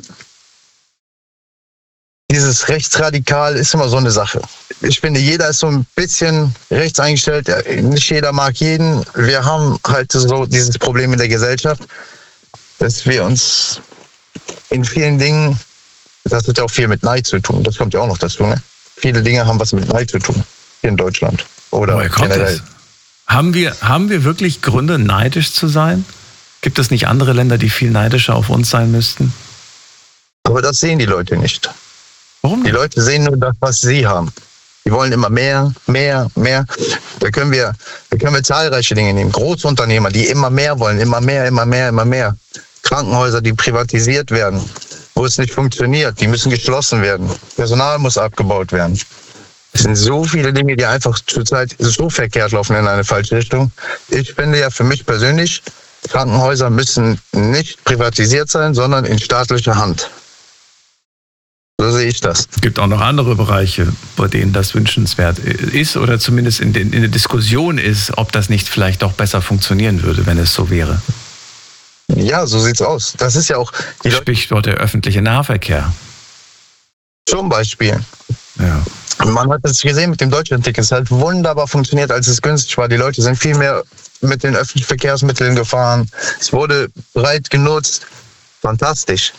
dieses Rechtsradikal ist immer so eine Sache. Ich finde, jeder ist so ein bisschen rechts eingestellt. Nicht jeder mag jeden. Wir haben halt so dieses Problem in der Gesellschaft, dass wir uns in vielen Dingen, das hat ja auch viel mit Neid zu tun. Das kommt ja auch noch dazu. Ne? Viele Dinge haben was mit Neid zu tun hier in Deutschland. Oder woher kommt generell. Das? Haben wir wirklich Gründe, neidisch zu sein? Gibt es nicht andere Länder, die viel neidischer auf uns sein müssten? Aber das sehen die Leute nicht. Warum nicht? Die Leute sehen nur das, was sie haben. Die wollen immer mehr, mehr, mehr. Da können wir zahlreiche Dinge nehmen. Großunternehmer, die immer mehr wollen, immer mehr, immer mehr, immer mehr. Krankenhäuser, die privatisiert werden, wo es nicht funktioniert, die müssen geschlossen werden. Personal muss abgebaut werden. Es sind so viele Dinge, die einfach zurzeit so verkehrt laufen in eine falsche Richtung. Ich finde ja für mich persönlich, Krankenhäuser müssen nicht privatisiert sein, sondern in staatlicher Hand. So sehe ich das. Es gibt auch noch andere Bereiche, bei denen das wünschenswert ist oder zumindest in der Diskussion ist, ob das nicht vielleicht doch besser funktionieren würde, wenn es so wäre. Ja, so sieht's aus. Das ist ja auch... Stichwort der öffentliche Nahverkehr. Zum Beispiel. Ja. Man hat es gesehen mit dem Deutschlandticket. Es hat wunderbar funktioniert, als es günstig war. Die Leute sind viel mehr mit den öffentlichen Verkehrsmitteln gefahren. Es wurde breit genutzt. Fantastisch.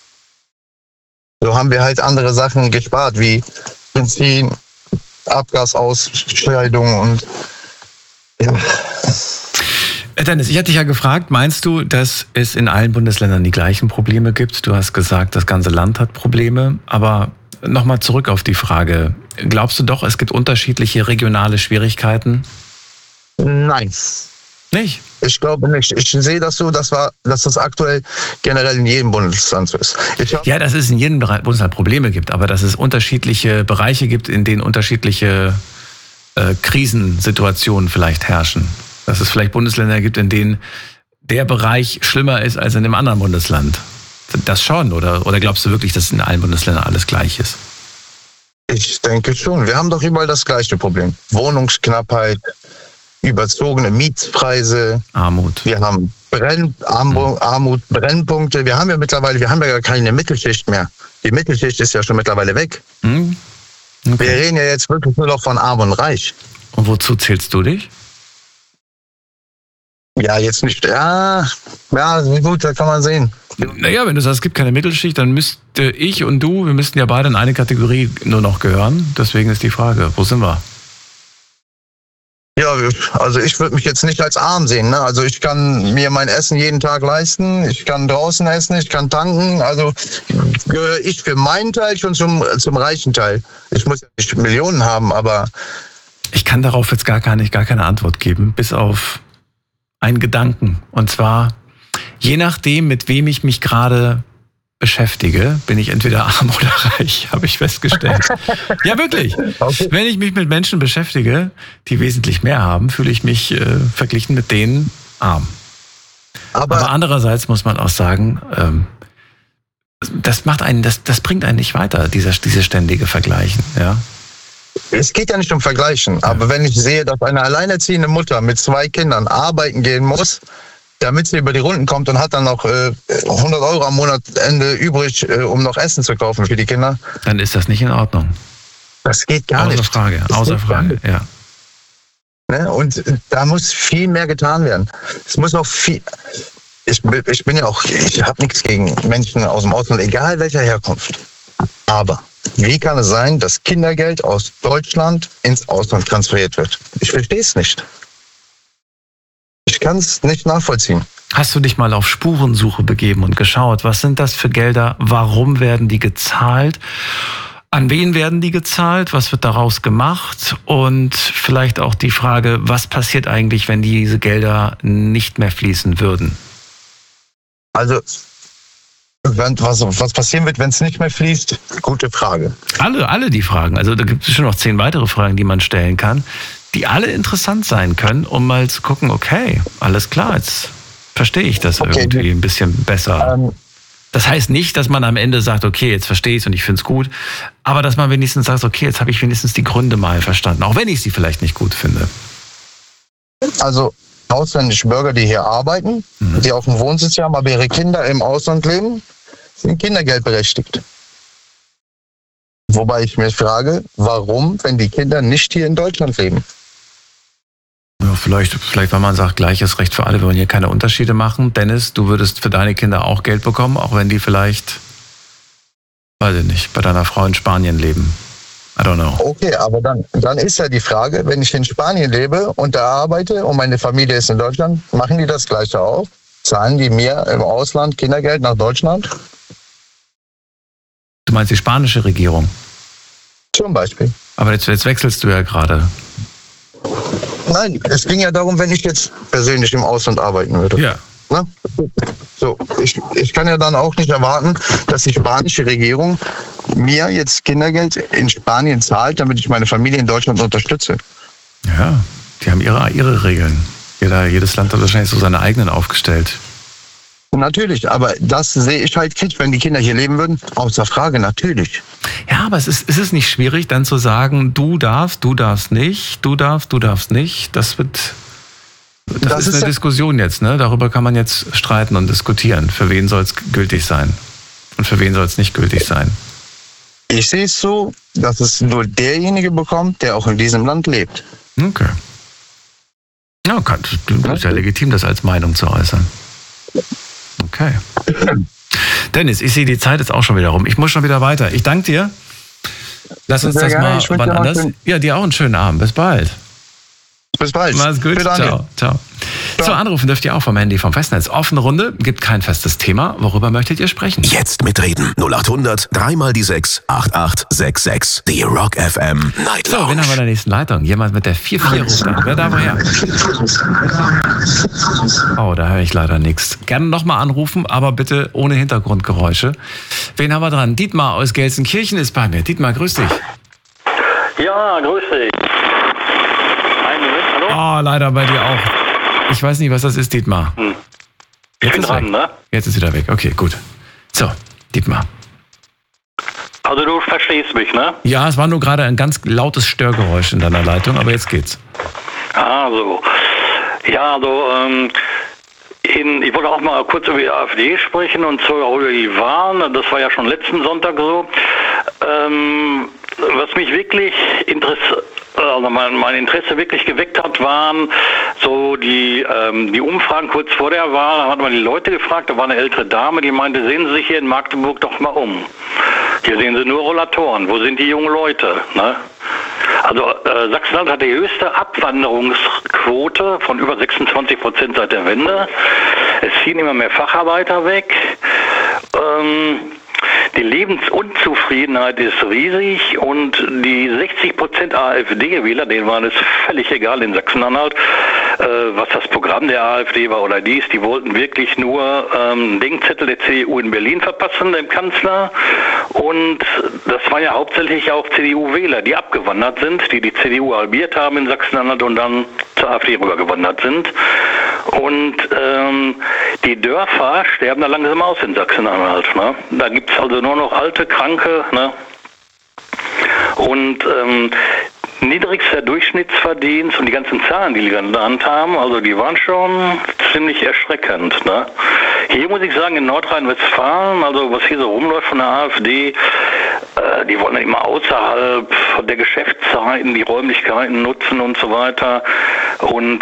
So haben wir halt andere Sachen gespart, wie Benzin, Abgasausscheidung und ja. Dennis, ich hatte dich ja gefragt, meinst du, dass es in allen Bundesländern die gleichen Probleme gibt? Du hast gesagt, das ganze Land hat Probleme, aber nochmal zurück auf die Frage. Glaubst du doch, es gibt unterschiedliche regionale Schwierigkeiten? Nein. Nicht? Ich glaube nicht. Ich sehe das so, dass das aktuell generell in jedem Bundesland so ist. Ja, dass es in jedem Bundesland Probleme gibt, aber dass es unterschiedliche Bereiche gibt, in denen unterschiedliche Krisensituationen vielleicht herrschen. Dass es vielleicht Bundesländer gibt, in denen der Bereich schlimmer ist als in einem anderen Bundesland. Das schon, oder glaubst du wirklich, dass in allen Bundesländern alles gleich ist? Ich denke schon. Wir haben doch überall das gleiche Problem. Wohnungsknappheit, überzogene Mietpreise. Armut. Wir haben Armut, Brennpunkte. Wir haben ja gar keine Mittelschicht mehr. Die Mittelschicht ist ja schon mittlerweile weg. Okay. Wir reden ja jetzt wirklich nur noch von Arm und Reich. Und wozu zählst du dich? Ja, jetzt nicht. Ja, gut, da kann man sehen. Naja, wenn du sagst, es gibt keine Mittelschicht, dann müsste ich und du, wir müssten ja beide in eine Kategorie nur noch gehören. Deswegen ist die Frage, wo sind wir? Ja, also ich würde mich jetzt nicht als arm sehen. Ne? Also ich kann mir mein Essen jeden Tag leisten, ich kann draußen essen, ich kann tanken. Also gehöre ich für meinen Teil schon zum reichen Teil. Ich muss ja nicht Millionen haben, aber... Ich kann darauf jetzt gar keine Antwort geben, bis auf einen Gedanken. Und zwar, je nachdem, mit wem ich mich gerade beschäftige, bin ich entweder arm oder reich, habe ich festgestellt. Ja, wirklich. Okay. Wenn ich mich mit Menschen beschäftige, die wesentlich mehr haben, fühle ich mich verglichen mit denen arm. Aber andererseits muss man auch sagen, das bringt einen nicht weiter, dieses ständige Vergleichen. Ja? es geht ja nicht um Vergleichen, aber wenn ich sehe, dass eine alleinerziehende Mutter mit 2 Kindern arbeiten gehen muss, damit sie über die Runden kommt und hat dann noch 100 Euro am Monatsende übrig, um noch Essen zu kaufen für die Kinder. Dann ist das nicht in Ordnung. Das geht gar nicht. Außer Frage, ja. Ne? Und da muss viel mehr getan werden. Es muss auch viel... Ich habe nichts gegen Menschen aus dem Ausland, egal welcher Herkunft. Aber wie kann es sein, dass Kindergeld aus Deutschland ins Ausland transferiert wird? Ich verstehe es nicht. Ich kann es nicht nachvollziehen. Hast du dich mal auf Spurensuche begeben und geschaut, was sind das für Gelder, warum werden die gezahlt, an wen werden die gezahlt, was wird daraus gemacht und vielleicht auch die Frage, was passiert eigentlich, wenn diese Gelder nicht mehr fließen würden? Also, was passieren wird, wenn es nicht mehr fließt? Gute Frage. Alle die Fragen. Also da gibt es schon noch 10 weitere Fragen, die man stellen kann, die alle interessant sein können, um mal zu gucken, okay, alles klar, jetzt verstehe ich das irgendwie ein bisschen besser. Das heißt nicht, dass man am Ende sagt, okay, jetzt verstehe ich es und ich finde es gut, aber dass man wenigstens sagt, okay, jetzt habe ich wenigstens die Gründe mal verstanden, auch wenn ich sie vielleicht nicht gut finde. Also ausländische Bürger, die hier arbeiten, die auch einen Wohnsitz haben, aber ihre Kinder im Ausland leben, sind kindergeldberechtigt. Wobei ich mich frage, warum, wenn die Kinder nicht hier in Deutschland leben? Ja, vielleicht, weil man sagt, gleiches Recht für alle, wir wollen hier keine Unterschiede machen. Dennis, du würdest für deine Kinder auch Geld bekommen, auch wenn die vielleicht, weiß ich nicht, bei deiner Frau in Spanien leben. I don't know. Okay, aber dann ist ja die Frage, wenn ich in Spanien lebe und da arbeite und meine Familie ist in Deutschland, machen die das Gleiche auch? Zahlen die mir im Ausland Kindergeld nach Deutschland? Du meinst die spanische Regierung? Zum Beispiel. Aber jetzt wechselst du ja gerade. Nein, es ging ja darum, wenn ich jetzt persönlich im Ausland arbeiten würde. Ja. Na? So, ich kann ja dann auch nicht erwarten, dass die spanische Regierung mir jetzt Kindergeld in Spanien zahlt, damit ich meine Familie in Deutschland unterstütze. Ja, die haben ihre Regeln. Jedes Land hat wahrscheinlich so seine eigenen aufgestellt. Natürlich, aber das sehe ich halt kritisch, wenn die Kinder hier leben würden. Außer Frage, natürlich. Ja, aber es ist nicht schwierig, dann zu sagen, du darfst nicht, du darfst nicht. Das ist eine Diskussion jetzt, ne? Darüber kann man jetzt streiten und diskutieren. Für wen soll es gültig sein? Und für wen soll es nicht gültig sein? Ich sehe es so, dass es nur derjenige bekommt, der auch in diesem Land lebt. Okay. Ja, ist ja legitim, das als Meinung zu äußern. Okay. Dennis, ich sehe, die Zeit ist auch schon wieder rum. Ich muss schon wieder weiter. Ich danke dir. Lass uns das mal wann anders. Ja, dir auch einen schönen Abend. Bis bald. Bis bald. Mach's gut. Ciao. So, anrufen dürft ihr auch vom Handy, vom Festnetz. Offene Runde, gibt kein festes Thema. Worüber möchtet ihr sprechen? Jetzt mitreden. 0800 3 mal die 6 8866. Die Rock FM Night Lounge. So, wen haben wir in der nächsten Leitung? Jemand mit der 44 ruft an. Wer da woher? Oh, da höre ich leider nichts. Gerne nochmal anrufen, aber bitte ohne Hintergrundgeräusche. Wen haben wir dran? Dietmar aus Gelsenkirchen ist bei mir. Dietmar, grüß dich. Ja, grüß dich. Oh, leider bei dir auch. Ich weiß nicht, was das ist, Dietmar. Jetzt ist dran, ne? Jetzt ist wieder weg. Okay, gut. So, Dietmar. Also du verstehst mich, ne? Ja, es war nur gerade ein ganz lautes Störgeräusch in deiner Leitung, aber jetzt geht's. Also, ja, also, ich wollte auch mal kurz über die AfD sprechen und so über die Wahlen. Das war ja schon letzten Sonntag so. Was mich wirklich mein Interesse wirklich geweckt hat, waren so die Umfragen kurz vor der Wahl. Da hat man die Leute gefragt, da war eine ältere Dame, die meinte, sehen Sie sich hier in Magdeburg doch mal um. Hier sehen Sie nur Rollatoren. Wo sind die jungen Leute? Ne? Also Sachsen-Anhalt hat die höchste Abwanderungsquote von über 26% seit der Wende. Es ziehen immer mehr Facharbeiter weg. Die Lebensunzufriedenheit ist riesig und die 60% AfD-Wähler, denen war es völlig egal in Sachsen-Anhalt, was das Programm der AfD war oder dies. Die wollten wirklich nur Denkzettel der CDU in Berlin verpassen, dem Kanzler. Und das waren ja hauptsächlich auch CDU-Wähler, die abgewandert sind, die CDU halbiert haben in Sachsen-Anhalt und dann zur AfD rübergewandert sind. Und die Dörfer sterben da langsam aus in Sachsen-Anhalt. Ne? Da gibt es also nur noch alte, Kranke. Ne? Und niedrigster Durchschnittsverdienst und die ganzen Zahlen, die genannt haben, also die waren schon ziemlich erschreckend. Ne? Hier muss ich sagen, in Nordrhein-Westfalen, also was hier so rumläuft von der AfD, die wollen ja immer außerhalb der Geschäftszeiten die Räumlichkeiten nutzen und so weiter. Und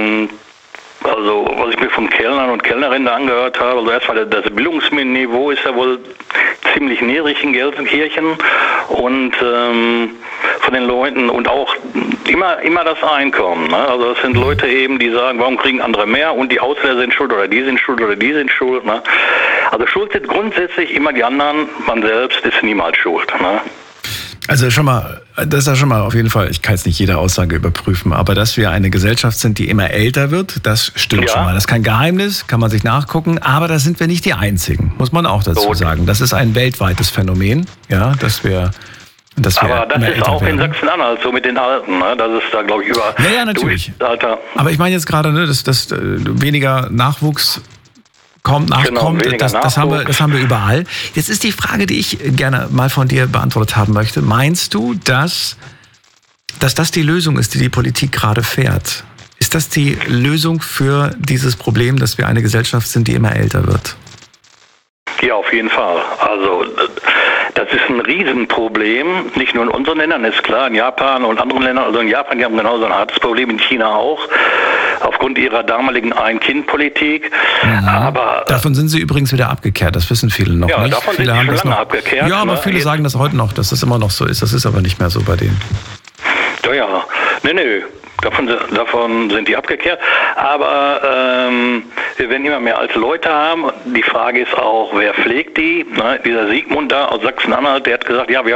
also was ich mir von Kellnern und Kellnerinnen da angehört habe, also erstmal das Bildungsniveau ist ja wohl ziemlich niedrig in Gelsenkirchen und von den Leuten und auch immer das Einkommen. Ne? Also das sind Leute eben, die sagen, warum kriegen andere mehr und die Ausländer sind schuld oder die sind schuld oder die sind schuld. Ne? Also schuld sind grundsätzlich immer die anderen, man selbst ist niemals schuld. Ne? Also schon mal, das ist ja schon mal auf jeden Fall, ich kann jetzt nicht jede Aussage überprüfen, aber dass wir eine Gesellschaft sind, die immer älter wird, das stimmt schon mal. Das ist kein Geheimnis, kann man sich nachgucken, aber da sind wir nicht die Einzigen, muss man auch dazu sagen. Das ist ein weltweites Phänomen, ja, dass wir aber das ist auch in Sachsen-Anhalt so mit den Alten, ne? Das ist da, glaube ich, über natürlich. Aber ich meine jetzt gerade, ne, dass weniger Nachwuchs nachkommt, das haben wir überall. Jetzt ist die Frage, die ich gerne mal von dir beantwortet haben möchte. Meinst du, dass das die Lösung ist, die Politik gerade fährt? Ist das die Lösung für dieses Problem, dass wir eine Gesellschaft sind, die immer älter wird? Ja, auf jeden Fall. Also das ist ein Riesenproblem, nicht nur in unseren Ländern, ist klar, in Japan und anderen Ländern, also in Japan, die haben genauso ein hartes Problem, in China auch, aufgrund ihrer damaligen Ein-Kind-Politik. Aber davon sind sie übrigens wieder abgekehrt, das wissen viele noch nicht. Ja, davon viele sind sie schon lange abgekehrt. Ja, aber viele sagen das heute noch, dass das immer noch so ist, das ist aber nicht mehr so bei denen. Ja, nee. Davon sind die abgekehrt. Aber wir werden immer mehr alte Leute haben. Die Frage ist auch, wer pflegt die? Ne? Dieser Sigmund da aus Sachsen-Anhalt, der hat gesagt, ja,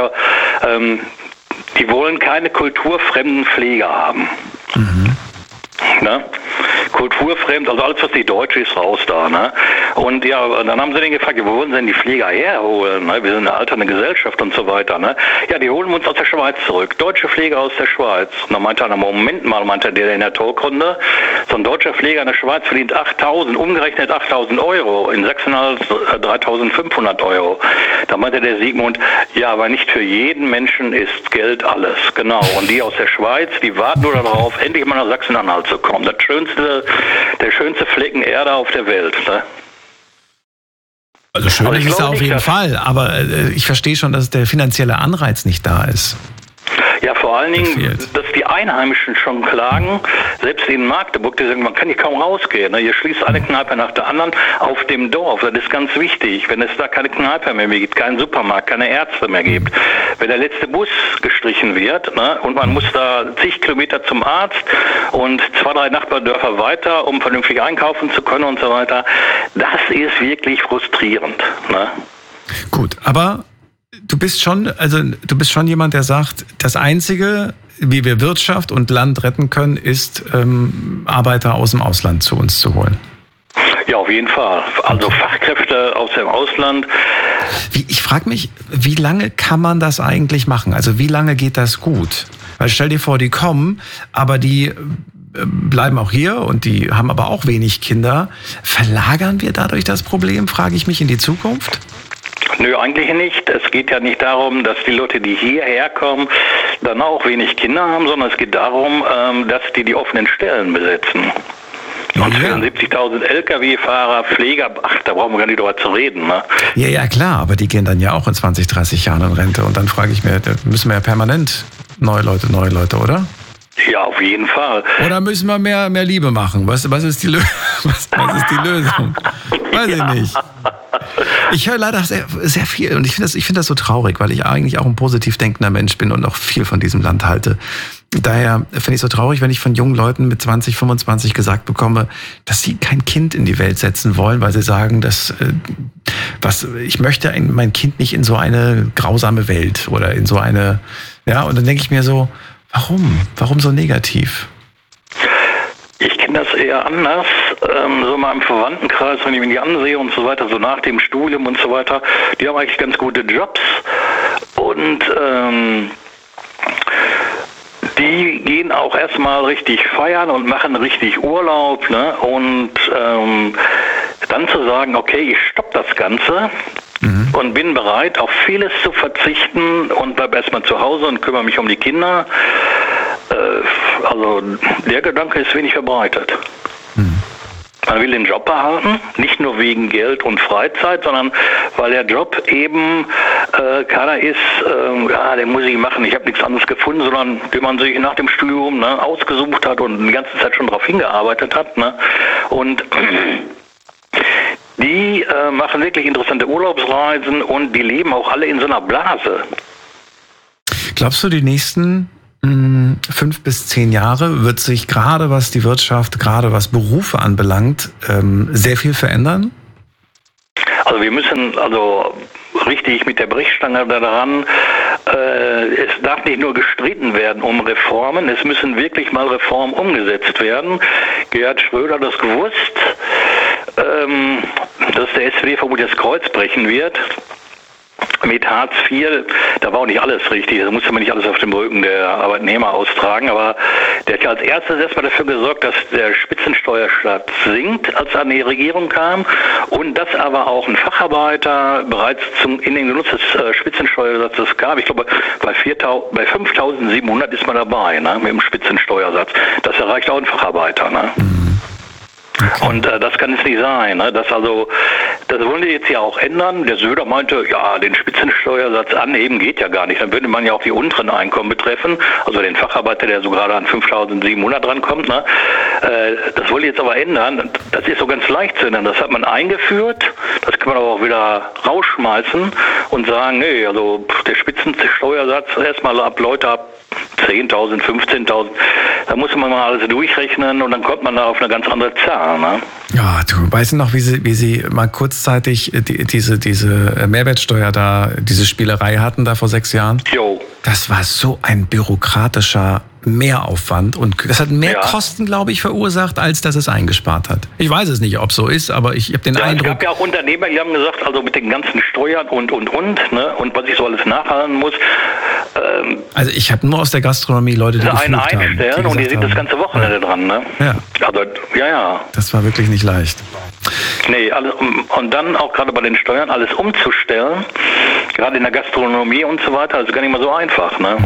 die wollen keine kulturfremden Pfleger haben. Ne? Kulturfremd, also alles, was nicht deutsch ist, raus da. Ne? Und ja, dann haben sie den gefragt, wo wollen sie denn die Pfleger herholen? Ne? Wir sind eine alternde Gesellschaft und so weiter. Ne? Ja, die holen wir uns aus der Schweiz zurück. Deutsche Pfleger aus der Schweiz. Und dann meinte er, Moment mal, meinte der in der Talkrunde, so ein deutscher Pfleger in der Schweiz verdient 8.000, umgerechnet 8.000 Euro. In Sachsen-Anhalt 3.500 Euro. Da meinte der Sigmund, ja, aber nicht für jeden Menschen ist Geld alles. Genau. Und die aus der Schweiz, die warten nur darauf, endlich mal nach Sachsen-Anhalt zu kommen. Der schönste Flecken Erde auf der Welt. Ne? Also schön ist es auf jeden Fall, aber ich verstehe schon, dass der finanzielle Anreiz nicht da ist. Ja, vor allen Dingen, dass die Einheimischen schon klagen, selbst in Magdeburg, die sagen, man kann hier kaum rausgehen. Ne? Hier schließt eine Kneipe nach der anderen auf dem Dorf. Das ist ganz wichtig. Wenn es da keine Kneipe mehr gibt, keinen Supermarkt, keine Ärzte mehr gibt, wenn der letzte Bus gestrichen wird, ne? Und man muss da zig Kilometer zum Arzt und 2, 3 Nachbardörfer weiter, um vernünftig einkaufen zu können und so weiter, das ist wirklich frustrierend. Ne? Gut, aber du bist schon jemand, der sagt, das Einzige, wie wir Wirtschaft und Land retten können, ist, Arbeiter aus dem Ausland zu uns zu holen. Ja, auf jeden Fall. Also Fachkräfte aus dem Ausland. Ich frage mich, wie lange kann man das eigentlich machen? Also wie lange geht das gut? Weil stell dir vor, die kommen, aber die bleiben auch hier und die haben aber auch wenig Kinder. Verlagern wir dadurch das Problem, frage ich mich, in die Zukunft? Nö, eigentlich nicht. Es geht ja nicht darum, dass die Leute, die hierher kommen, dann auch wenig Kinder haben, sondern es geht darum, dass die offenen Stellen besetzen. Und 74.000 Lkw-Fahrer, Pfleger, da brauchen wir gar nicht drüber zu reden. Ne? Ja, klar, aber die gehen dann ja auch in 20, 30 Jahren in Rente. Und dann frage ich mich, da müssen wir ja permanent neue Leute, oder? Ja, auf jeden Fall. Oder müssen wir mehr Liebe machen? Was ist die Lösung? Weiß ich nicht. Ich höre leider sehr, sehr viel und ich finde das so traurig, weil ich eigentlich auch ein positiv denkender Mensch bin und auch viel von diesem Land halte. Daher finde ich es so traurig, wenn ich von jungen Leuten mit 20, 25 gesagt bekomme, dass sie kein Kind in die Welt setzen wollen, weil sie sagen, ich möchte mein Kind nicht in so eine grausame Welt oder in so eine, ja, und dann denke ich mir so, warum so negativ? Ich kenne das eher anders, so mal im Verwandtenkreis, wenn ich mir die ansehe und so weiter, so nach dem Studium und so weiter, die haben eigentlich ganz gute Jobs und die gehen auch erstmal richtig feiern und machen richtig Urlaub, ne? Und dann zu sagen, okay, ich stoppe das Ganze und bin bereit, auf vieles zu verzichten und bleib erstmal zu Hause und kümmere mich um die Kinder. Also der Gedanke ist wenig verbreitet. Man will den Job behalten, nicht nur wegen Geld und Freizeit, sondern weil der Job eben keiner ist, den muss ich machen, ich habe nichts anderes gefunden, sondern den man sich nach dem Studium ausgesucht hat und die ganze Zeit schon darauf hingearbeitet hat. Ne? Und die machen wirklich interessante Urlaubsreisen und die leben auch alle in so einer Blase. Glaubst du, die nächsten 5 bis 10 Jahre wird sich gerade was die Wirtschaft, gerade was Berufe anbelangt, sehr viel verändern? Also wir müssen richtig mit der Brechstange daran, es darf nicht nur gestritten werden um Reformen, es müssen wirklich mal Reformen umgesetzt werden. Gerhard Schröder hat das gewusst, dass der SPD vermutlich das Kreuz brechen wird. Mit Hartz IV, da war auch nicht alles richtig, da musste man nicht alles auf dem Rücken der Arbeitnehmer austragen, aber der hat ja als erstes erstmal dafür gesorgt, dass der Spitzensteuersatz sinkt, als er an die Regierung kam, und dass aber auch ein Facharbeiter bereits in den Genuss des Spitzensteuersatzes gab. Ich glaube, bei 5.700 ist man dabei, ne, mit dem Spitzensteuersatz. Das erreicht auch ein Facharbeiter, ne? Okay. Und das kann es nicht sein. Ne? Das wollen die jetzt ja auch ändern. Der Söder meinte, ja, den Spitzensteuersatz anheben geht ja gar nicht. Dann würde man ja auch die unteren Einkommen betreffen, also den Facharbeiter, der so gerade an 5.700 drankommt. Ne? Das wollen die jetzt aber ändern. Das ist so ganz leicht zu ändern. Das hat man eingeführt. Das kann man aber auch wieder rausschmeißen und sagen, nee, also der Spitzensteuersatz erstmal ab Leute ab 10.000, 15.000. Da muss man mal alles durchrechnen und dann kommt man da auf eine ganz andere Zahl. Ne? Ja, du weißt noch, wie sie mal kurzzeitig diese Mehrwertsteuer da, diese Spielerei hatten da vor 6 Jahren? Jo. Das war so ein bürokratischer Mehraufwand und das hat mehr Kosten, glaube ich, verursacht, als dass es eingespart hat. Ich weiß es nicht, ob es so ist, aber ich habe den Eindruck... Es gab ja auch Unternehmer, die haben gesagt, also mit den ganzen Steuern und, ne, und was ich so alles nachhalten muss. Also ich habe nur aus der Gastronomie Leute, die einen einstellen und die sind das ganze Wochenende dran, ne? Ja. Also, ja. Das war wirklich nicht leicht. Nee, und dann auch gerade bei den Steuern alles umzustellen, gerade in der Gastronomie und so weiter, also gar nicht mal so einfach, ne?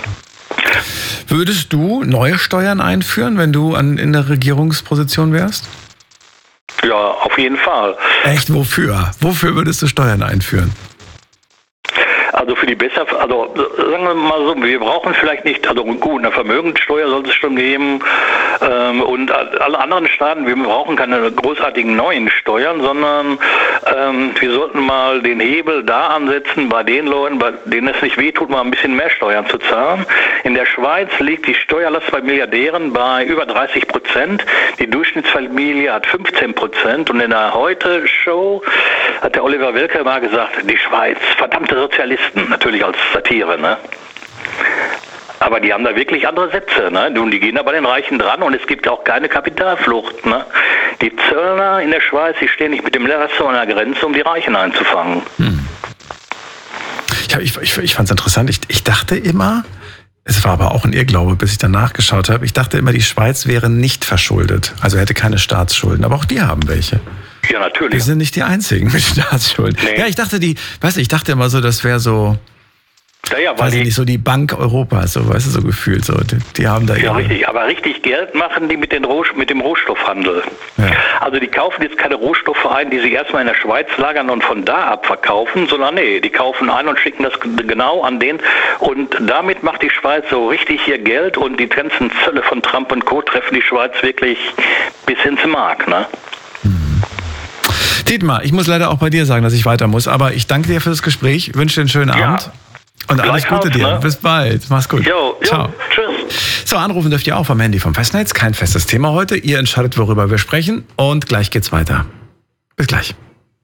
Würdest du neue Steuern einführen, wenn du in der Regierungsposition wärst? Ja, auf jeden Fall. Echt, wofür? Wofür würdest du Steuern einführen? Also für die sagen wir mal so, wir brauchen vielleicht nicht, also gut, eine Vermögenssteuer soll es schon geben und alle anderen Staaten, wir brauchen keine großartigen neuen Steuern, sondern wir sollten mal den Hebel da ansetzen bei den Leuten, bei denen es nicht wehtut, mal ein bisschen mehr Steuern zu zahlen. In der Schweiz liegt die Steuerlast bei Milliardären bei über 30%, die Durchschnittsfamilie hat 15% und in der Heute-Show hat der Oliver Welke mal gesagt, die Schweiz, verdammte Sozialisten, natürlich als Satire, ne? Aber die haben da wirklich andere Sätze, ne? Und die gehen da bei den Reichen dran und es gibt auch keine Kapitalflucht, ne? Die Zöllner in der Schweiz, die stehen nicht mit dem Lasso an der Grenze, um die Reichen einzufangen. Ich fand es interessant. Ich dachte immer, es war aber auch ein Irrglaube, bis ich dann nachgeschaut habe, ich dachte immer, die Schweiz wäre nicht verschuldet, also hätte keine Staatsschulden, aber auch die haben welche. Ja, natürlich. Die sind nicht die einzigen mit Staatsschulden. Nee. Ja, ich dachte immer so, das wäre so, weiß ich nicht, so die Bank Europas, so, weißt du, so gefühlt, so, die haben da richtig, aber richtig Geld machen die mit dem Rohstoffhandel. Ja. Also die kaufen jetzt keine Rohstoffe ein, die sie erstmal in der Schweiz lagern und von da ab verkaufen, sondern nee, die kaufen ein und schicken das genau an den und damit macht die Schweiz so richtig ihr Geld und die ganzen Zölle von Trump und Co. treffen die Schweiz wirklich bis ins Mark, ne? Dietmar, ich muss leider auch bei dir sagen, dass ich weiter muss, aber ich danke dir für das Gespräch, wünsche dir einen schönen Abend und alles Gute dir. Ne? Bis bald. Mach's gut. Ciao. Tschüss. So, anrufen dürft ihr auch vom Handy vom Festnetz. Kein festes Thema heute. Ihr entscheidet, worüber wir sprechen und gleich geht's weiter. Bis gleich.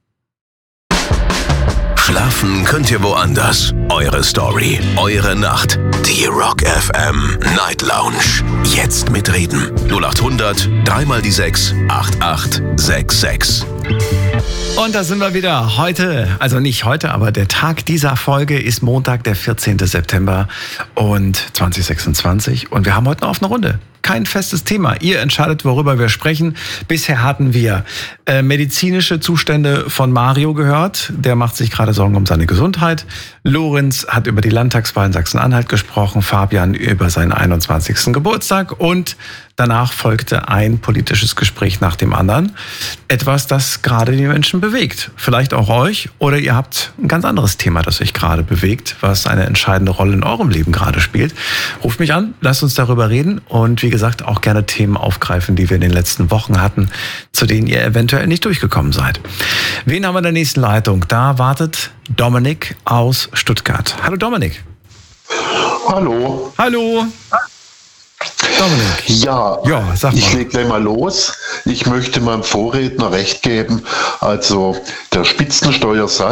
Schlafen könnt ihr woanders. Eure Story, eure Nacht. Die Rock FM Night Lounge. Jetzt mitreden. 0800 3 mal die 6 8866. Und da sind wir wieder. Heute, also nicht heute, aber der Tag dieser Folge ist Montag, der 14. September und 2026. Und wir haben heute eine offene Runde. Kein festes Thema. Ihr entscheidet, worüber wir sprechen. Bisher hatten wir medizinische Zustände von Mario gehört. Der macht sich gerade Sorgen um seine Gesundheit. Lorenz hat über die Landtagswahl in Sachsen-Anhalt gesprochen. Fabian über seinen 21. Geburtstag. Und danach folgte ein politisches Gespräch nach dem anderen. Etwas, das gerade die Menschen bewegt. Vielleicht auch euch. Oder ihr habt ein ganz anderes Thema, das euch gerade bewegt, was eine entscheidende Rolle in eurem Leben gerade spielt. Ruft mich an, lasst uns darüber reden. Und wie gesagt, auch gerne Themen aufgreifen, die wir in den letzten Wochen hatten, zu denen ihr eventuell nicht durchgekommen seid. Wen haben wir in der nächsten Leitung? Da wartet Dominik aus Stuttgart. Hallo Dominik. Hallo. Hallo. Dominik. Ja, sag mal. Ich lege gleich mal los. Ich möchte meinem Vorredner recht geben. Also der Spitzensteuersatz